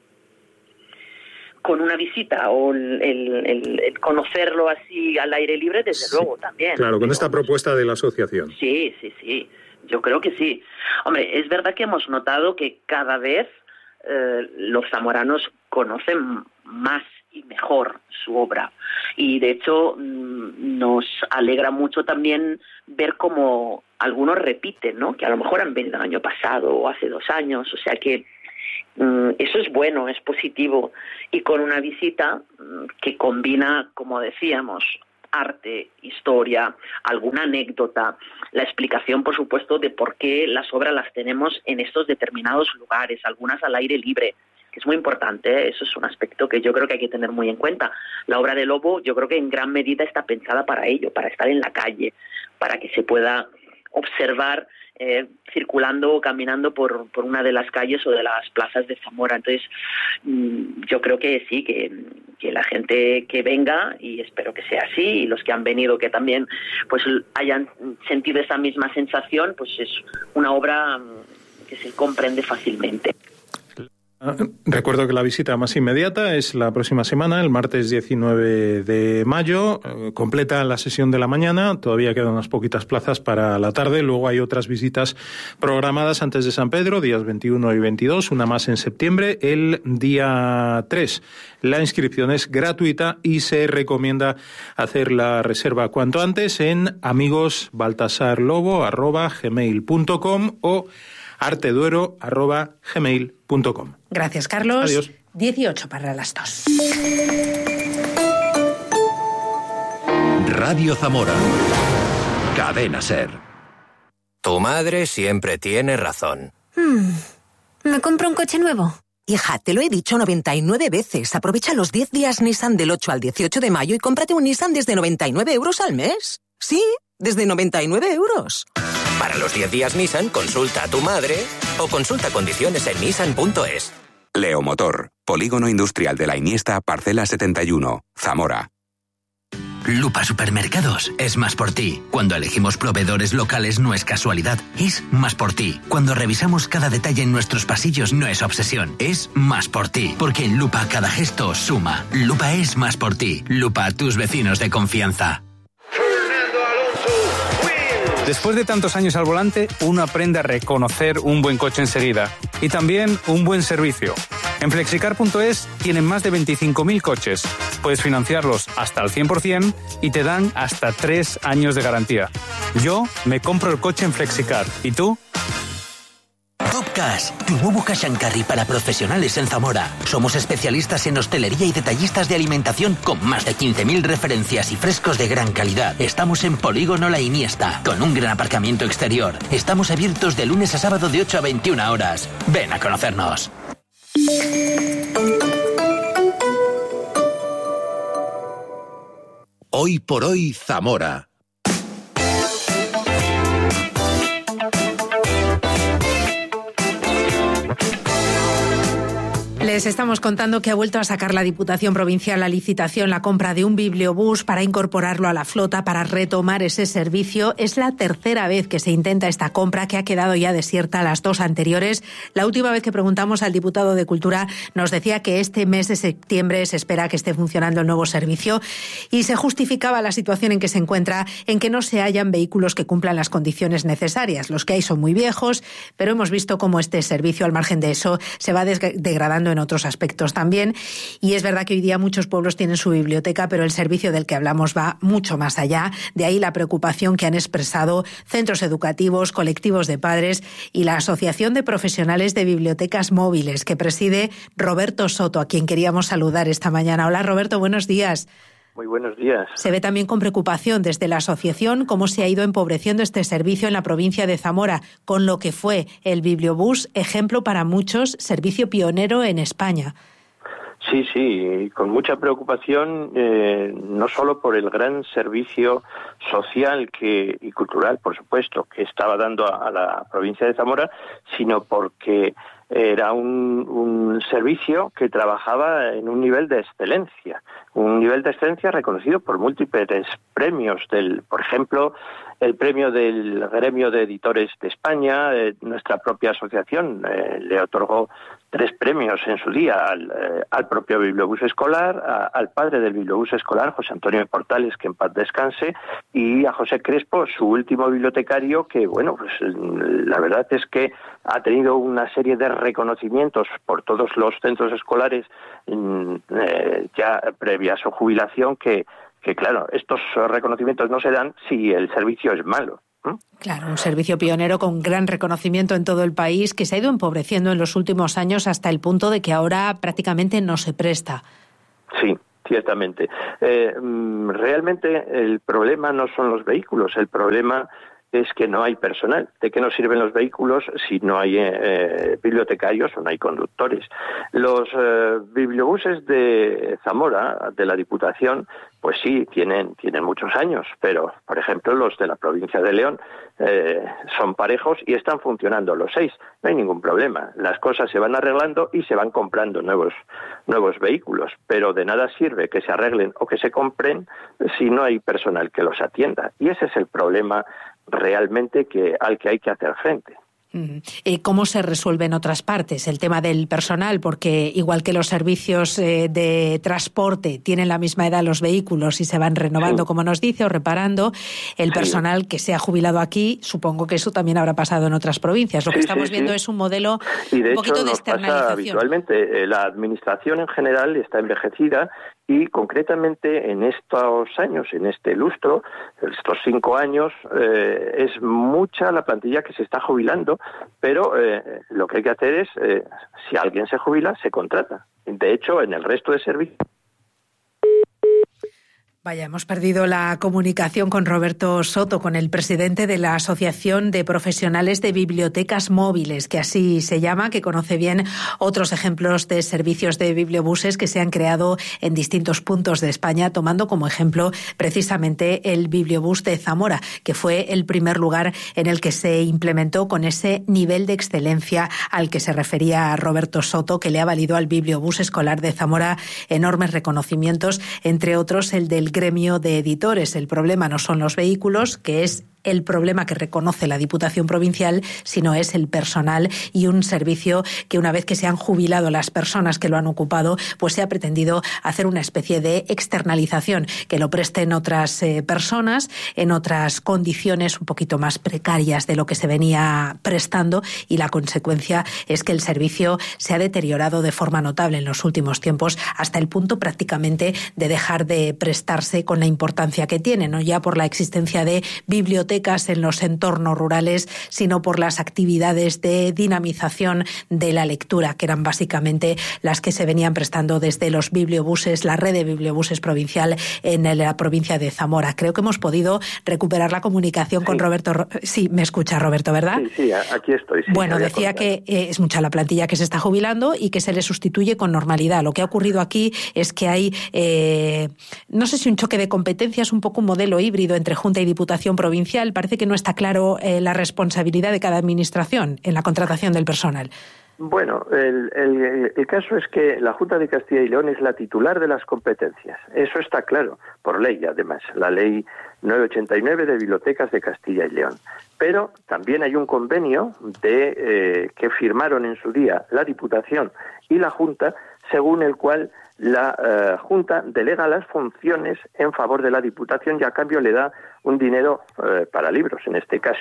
Con una visita o el, el, el, el conocerlo así al aire libre, desde sí, luego también. Claro, con esta propuesta de la asociación. Sí, sí, sí, yo creo que sí. Hombre, es verdad que hemos notado que cada vez eh, los zamoranos conocen más y mejor su obra. Y de hecho nos alegra mucho también ver cómo algunos repiten, ¿no? Que a lo mejor han venido el año pasado o hace dos años, o sea que eso es bueno, es positivo, y con una visita que combina, como decíamos, arte, historia, alguna anécdota, la explicación, por supuesto, de por qué las obras las tenemos en estos determinados lugares, algunas al aire libre, que es muy importante, ¿eh? Eso es un aspecto que yo creo que hay que tener muy en cuenta. La obra de Lobo yo creo que en gran medida está pensada para ello, para estar en la calle, para que se pueda observar eh, circulando o caminando por, por una de las calles o de las plazas de Zamora. Entonces, mmm, yo creo que sí, que, que la gente que venga, y espero que sea así, y los que han venido que también pues hayan sentido esa misma sensación, pues es una obra que se comprende fácilmente. Recuerdo que la visita más inmediata es la próxima semana, el martes diecinueve de mayo. Eh, completa la sesión de la mañana, todavía quedan unas poquitas plazas para la tarde. Luego hay otras visitas programadas antes de San Pedro, días veintiuno y veintidós, una más en septiembre, el día tres. La inscripción es gratuita y se recomienda hacer la reserva cuanto antes en amigosbaltasarlobo arroba gmail punto com o arteduero arroba gmail punto com. Gracias, Carlos. Adiós. dieciocho para las dos. Radio Zamora. Cadena SER. Tu madre siempre tiene razón. Hmm. ¿Me compro un coche nuevo? Hija, te lo he dicho noventa y nueve veces. Aprovecha los diez días Nissan del ocho al dieciocho de mayo y cómprate un Nissan desde noventa y nueve euros al mes. Sí, desde noventa y nueve euros. Para los diez días Nissan, consulta a tu madre o consulta condiciones en nissan punto es. Leo Motor, Polígono Industrial de la Iniesta, Parcela setenta y uno, Zamora. Lupa Supermercados es más por ti. Cuando elegimos proveedores locales no es casualidad, es más por ti. Cuando revisamos cada detalle en nuestros pasillos no es obsesión, es más por ti. Porque en Lupa cada gesto suma. Lupa es más por ti. Lupa, tus vecinos de confianza. Después de tantos años al volante, uno aprende a reconocer un buen coche enseguida y también un buen servicio. En flexicar punto es tienen más de veinticinco mil coches. Puedes financiarlos hasta el cien por ciento y te dan hasta tres años de garantía. Yo me compro el coche en Flexicar. ¿Y tú? Top Cash, tu nuevo cash and carry para profesionales en Zamora. Somos especialistas en hostelería y detallistas de alimentación con más de quince mil referencias y frescos de gran calidad. Estamos en Polígono La Iniesta, con un gran aparcamiento exterior. Estamos abiertos de lunes a sábado de ocho a veintiuna horas. Ven a conocernos. Hoy por hoy, Zamora. Les estamos contando que ha vuelto a sacar la Diputación Provincial a licitación la compra de un bibliobús para incorporarlo a la flota, para retomar ese servicio. Es la tercera vez que se intenta esta compra, que ha quedado ya desierta las dos anteriores. La última vez que preguntamos al diputado de Cultura nos decía que este mes de septiembre se espera que esté funcionando el nuevo servicio y se justificaba la situación en que se encuentra en que no se hallan vehículos que cumplan las condiciones necesarias. Los que hay son muy viejos, pero hemos visto cómo este servicio, al margen de eso, se va degradando en otros aspectos también, y es verdad que hoy día muchos pueblos tienen su biblioteca, pero el servicio del que hablamos va mucho más allá. De ahí la preocupación que han expresado centros educativos, colectivos de padres y la Asociación de Profesionales de Bibliotecas Móviles, que preside Roberto Soto, a quien queríamos saludar esta mañana. Hola, Roberto, buenos días. Muy buenos días. Se ve también con preocupación desde la asociación cómo se ha ido empobreciendo este servicio en la provincia de Zamora, con lo que fue el bibliobús, ejemplo para muchos, servicio pionero en España. Sí, sí, con mucha preocupación, eh, no solo por el gran servicio social que, y cultural, por supuesto, que estaba dando a, a la provincia de Zamora, sino porque era un, un servicio que trabajaba en un nivel de excelencia, un nivel de excelencia reconocido por múltiples premios, del, por ejemplo, el premio del Gremio de Editores de España. Eh, nuestra propia asociación eh, le otorgó tres premios en su día al, eh, al propio bibliobús escolar, a, al padre del bibliobús escolar, José Antonio de Portales, que en paz descanse, y a José Crespo, su último bibliotecario, que, bueno, pues la verdad es que ha tenido una serie de reconocimientos por todos los centros escolares eh, ya previa a su jubilación que, que, claro, estos reconocimientos no se dan si el servicio es malo. ¿Mm? Claro, un servicio pionero con gran reconocimiento en todo el país que se ha ido empobreciendo en los últimos años hasta el punto de que ahora prácticamente no se presta. Sí. Ciertamente. Eh, realmente el problema no son los vehículos, el problema es que no hay personal. ¿De qué nos sirven los vehículos si no hay eh, bibliotecarios o no hay conductores? Los eh, bibliobuses de Zamora, de la Diputación, pues sí, tienen, tienen muchos años, pero, por ejemplo, los de la provincia de León eh, son parejos y están funcionando los seis. No hay ningún problema. Las cosas se van arreglando y se van comprando nuevos, nuevos vehículos, pero de nada sirve que se arreglen o que se compren si no hay personal que los atienda. Y ese es el problema realmente que, al que hay que hacer frente. ¿Cómo se resuelve en otras partes el tema del personal? Porque igual que los servicios eh, de transporte tienen la misma edad los vehículos y se van renovando, sí, como nos dice, o reparando, el sí. personal que se ha jubilado aquí, supongo que eso también habrá pasado en otras provincias. Lo sí, que estamos sí, viendo sí. es un modelo y de un poquito hecho, de nos externalización. Pasa habitualmente. La administración en general está envejecida y concretamente en estos años, en este lustro, estos cinco años, eh, es mucha la plantilla que se está jubilando, pero eh, lo que hay que hacer es, eh, si alguien se jubila, se contrata. De hecho, en el resto de servicios... Vaya, hemos perdido la comunicación con Roberto Soto, con el presidente de la Asociación de Profesionales de Bibliotecas Móviles, que así se llama, que conoce bien otros ejemplos de servicios de bibliobuses que se han creado en distintos puntos de España, tomando como ejemplo precisamente el bibliobús de Zamora, que fue el primer lugar en el que se implementó con ese nivel de excelencia al que se refería Roberto Soto, que le ha valido al bibliobús escolar de Zamora enormes reconocimientos, entre otros el del gremio de editores. El problema no son los vehículos, que es el problema que reconoce la Diputación Provincial, sino es el personal y un servicio que una vez que se han jubilado las personas que lo han ocupado, pues se ha pretendido hacer una especie de externalización, que lo presten otras eh, personas en otras condiciones un poquito más precarias de lo que se venía prestando, y la consecuencia es que el servicio se ha deteriorado de forma notable en los últimos tiempos, hasta el punto prácticamente de dejar de prestarse con la importancia que tiene, no ya por la existencia de bibliotecas en los entornos rurales, sino por las actividades de dinamización de la lectura, que eran básicamente las que se venían prestando desde los bibliobuses, la red de bibliobuses provincial en la provincia de Zamora. Creo que hemos podido recuperar la comunicación sí. con Roberto. Sí, me escucha Roberto, ¿verdad? Sí, sí, aquí estoy. Sí, bueno, decía que eh, es mucha la plantilla que se está jubilando y que se le sustituye con normalidad. Lo que ha ocurrido aquí es que hay, eh, no sé si un choque de competencias, un poco un modelo híbrido entre Junta y Diputación Provincial. Parece que no está claro eh, la responsabilidad de cada administración en la contratación del personal. Bueno, el, el, el caso es que la Junta de Castilla y León es la titular de las competencias. Eso está claro, por ley además, la ley novecientos ochenta y nueve de Bibliotecas de Castilla y León. Pero también hay un convenio de eh, que firmaron en su día la Diputación y la Junta, según el cual la eh, Junta delega las funciones en favor de la Diputación y a cambio le da un dinero eh, para libros, en este caso.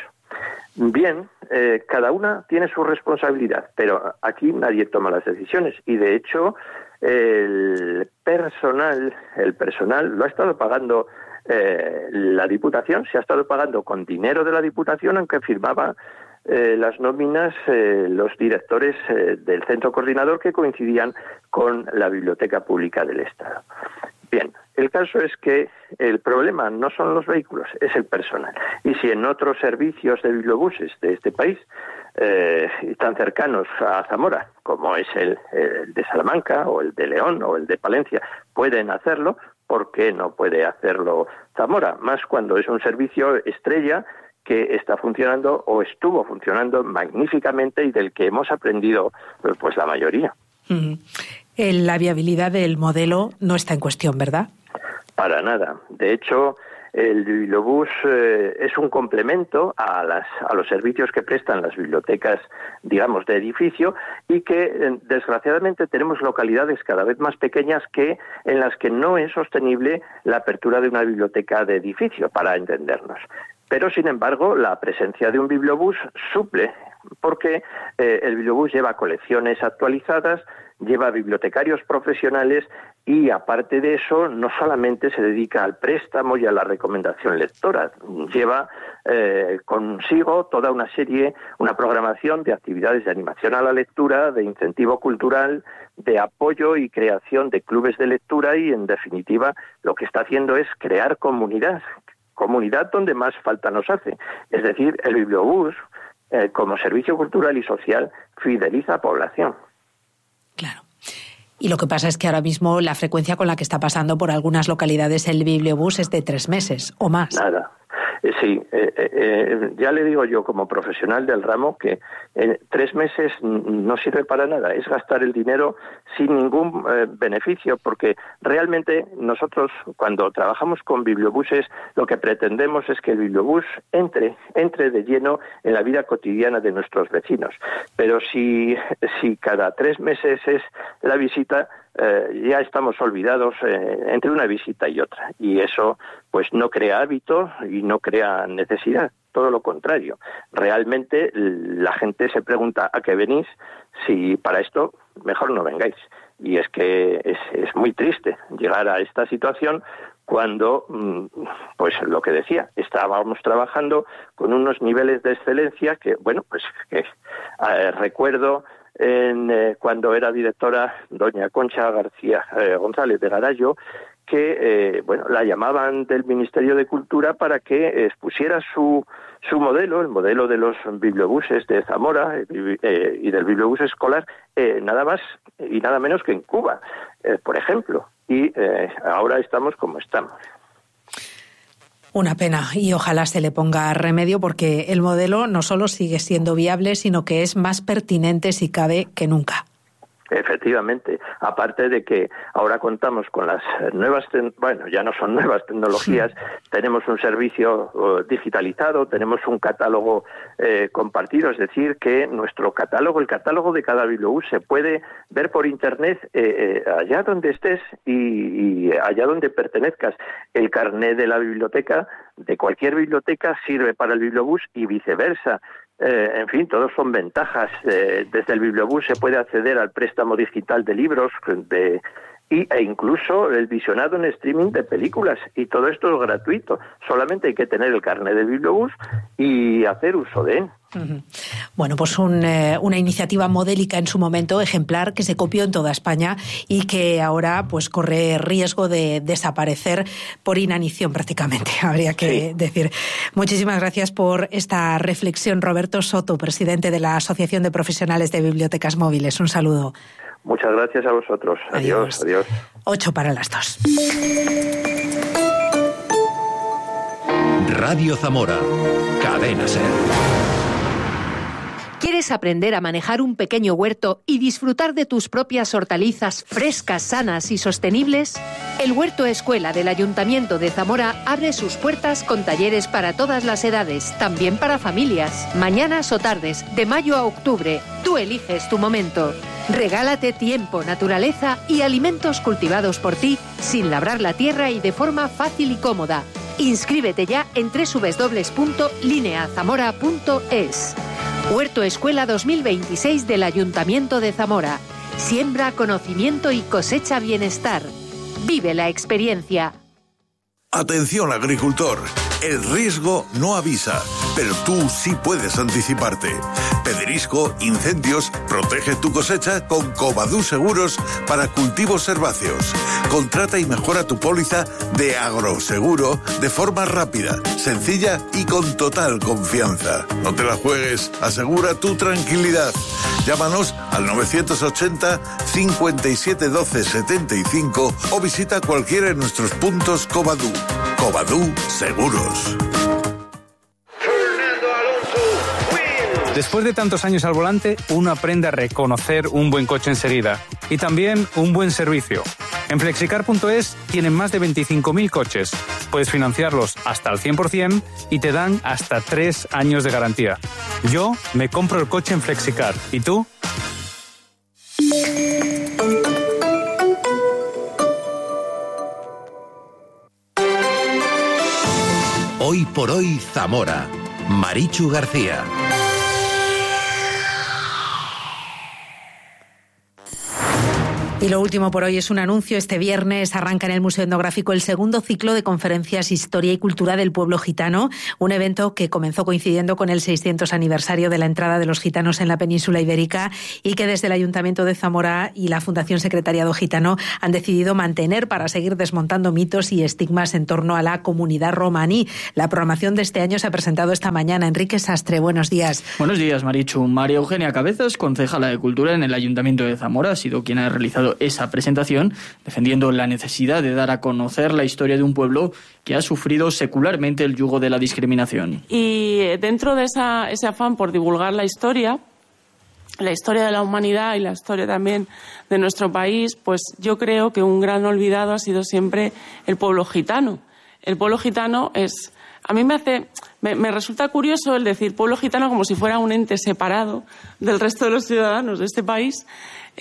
Bien, eh, cada una tiene su responsabilidad, pero aquí nadie toma las decisiones y de hecho el personal, el personal lo ha estado pagando eh, la Diputación, se ha estado pagando con dinero de la Diputación, aunque firmaba Eh, las nóminas, eh, los directores eh, del centro coordinador que coincidían con la Biblioteca Pública del Estado. Bien, el caso es que el problema no son los vehículos, es el personal. Y si en otros servicios de bibliobuses de este país, eh, tan cercanos a Zamora, como es el, el de Salamanca, o el de León, o el de Palencia, pueden hacerlo, ¿por qué no puede hacerlo Zamora? Más cuando es un servicio estrella que está funcionando o estuvo funcionando magníficamente y del que hemos aprendido pues la mayoría. Mm. La viabilidad del modelo no está en cuestión, ¿verdad? Para nada. De hecho, el bibliobús eh, es un complemento a las a los servicios que prestan las bibliotecas, digamos, de edificio, y que eh, desgraciadamente tenemos localidades cada vez más pequeñas que en las que no es sostenible la apertura de una biblioteca de edificio, para entendernos. Pero, sin embargo, la presencia de un bibliobús suple porque eh, el Bibliobús lleva colecciones actualizadas, lleva bibliotecarios profesionales y, aparte de eso, no solamente se dedica al préstamo y a la recomendación lectora, lleva eh, consigo toda una serie, una programación de actividades de animación a la lectura, de incentivo cultural, de apoyo y creación de clubes de lectura y, en definitiva, lo que está haciendo es crear comunidad, comunidad donde más falta nos hace. Es decir, el Bibliobús, eh, como servicio cultural y social, fideliza a población. Claro. Y lo que pasa es que ahora mismo la frecuencia con la que está pasando por algunas localidades el Bibliobús es de tres meses o más. Nada. Eh, sí, eh, eh, ya le digo yo como profesional del ramo que en tres meses no sirve para nada, es gastar el dinero sin ningún eh, beneficio, porque realmente nosotros cuando trabajamos con bibliobuses lo que pretendemos es que el bibliobús entre, entre de lleno en la vida cotidiana de nuestros vecinos. Pero si, si cada tres meses es la visita, Eh, ya estamos olvidados eh, entre una visita y otra, y eso pues no crea hábito y no crea necesidad, todo lo contrario. Realmente la gente se pregunta ¿a qué venís? Si para esto mejor no vengáis. Y es que es, es muy triste llegar a esta situación cuando, pues lo que decía, estábamos trabajando con unos niveles de excelencia que, bueno, pues que eh, recuerdo En, eh, cuando era directora doña Concha García eh, González de Garallo, que eh, bueno, la llamaban del Ministerio de Cultura para que expusiera su su modelo, el modelo de los bibliobuses de Zamora eh, y del bibliobús escolar, eh, nada más y nada menos que en Cuba, eh, por ejemplo. Y eh, ahora estamos como estamos. Una pena, y ojalá se le ponga remedio, porque el modelo no solo sigue siendo viable, sino que es más pertinente, si cabe, que nunca. Efectivamente, aparte de que ahora contamos con las nuevas, ten- bueno, ya no son nuevas tecnologías, sí. Tenemos un servicio uh, digitalizado, tenemos un catálogo eh, compartido, es decir, que nuestro catálogo, el catálogo de cada bibliobús se puede ver por internet eh, eh, allá donde estés y, y allá donde pertenezcas. El carné de la biblioteca, de cualquier biblioteca, sirve para el bibliobús y viceversa. Eh, en fin, todos son ventajas. Eh, desde el bibliobús se puede acceder al préstamo digital de libros de, y, e incluso el visionado en streaming de películas. Y todo esto es gratuito. Solamente hay que tener el carnet del bibliobús y hacer uso de él. Uh-huh. Bueno, pues un, eh, una iniciativa modélica en su momento, ejemplar, que se copió en toda España y que ahora pues corre riesgo de desaparecer por inanición prácticamente, habría que sí. decir. Muchísimas gracias por esta reflexión, Roberto Soto, presidente de la Asociación de Profesionales de Bibliotecas Móviles. Un saludo. Muchas gracias a vosotros. Adiós, adiós. Ocho para las dos. Radio Zamora, Cadena Ser. ¿Quieres aprender a manejar un pequeño huerto y disfrutar de tus propias hortalizas frescas, sanas y sostenibles? El Huerto Escuela del Ayuntamiento de Zamora abre sus puertas con talleres para todas las edades, también para familias. Mañanas o tardes, de mayo a octubre, tú eliges tu momento. Regálate tiempo, naturaleza y alimentos cultivados por ti, sin labrar la tierra y de forma fácil y cómoda. Inscríbete ya en doble u doble u doble u punto linea zamora punto es. Huerto Escuela dos mil veintiséis del Ayuntamiento de Zamora. Siembra conocimiento y cosecha bienestar. Vive la experiencia. Atención, agricultor. El riesgo no avisa, pero tú sí puedes anticiparte. Pedrisco, incendios, protege tu cosecha con Covadú Seguros para cultivos herbáceos. Contrata y mejora tu póliza de agroseguro de forma rápida, sencilla y con total confianza. No te la juegues, asegura tu tranquilidad. Llámanos al novecientos ochenta, cincuenta y siete, doce, setenta y cinco o visita cualquiera de nuestros puntos Covadú. Covadú Seguros. Después de tantos años al volante, uno aprende a reconocer un buen coche enseguida y también un buen servicio. En flexicar punto es tienen más de veinticinco mil coches. Puedes financiarlos hasta el cien por ciento y te dan hasta tres años de garantía. Yo me compro el coche en Flexicar. ¿Y tú? Hoy por hoy Zamora. Marichu García. Y lo último por hoy es un anuncio. Este viernes arranca en el Museo Etnográfico el segundo ciclo de conferencias Historia y Cultura del Pueblo Gitano, un evento que comenzó coincidiendo con el seiscientos aniversario de la entrada de los gitanos en la península ibérica y que desde el Ayuntamiento de Zamora y la Fundación Secretariado Gitano han decidido mantener para seguir desmontando mitos y estigmas en torno a la comunidad romaní. La programación de este año se ha presentado esta mañana. Enrique Sastre, buenos días. Buenos días, Marichu. María Eugenia Cabezas, concejala de Cultura en el Ayuntamiento de Zamora, ha sido quien ha realizado esa presentación, defendiendo la necesidad de dar a conocer la historia de un pueblo que ha sufrido secularmente el yugo de la discriminación. Y dentro de esa, ese afán por divulgar la historia, la historia de la humanidad y la historia también de nuestro país, pues yo creo que un gran olvidado ha sido siempre el pueblo gitano. El pueblo gitano es... A mí me hace... Me, me resulta curioso el decir pueblo gitano como si fuera un ente separado del resto de los ciudadanos de este país.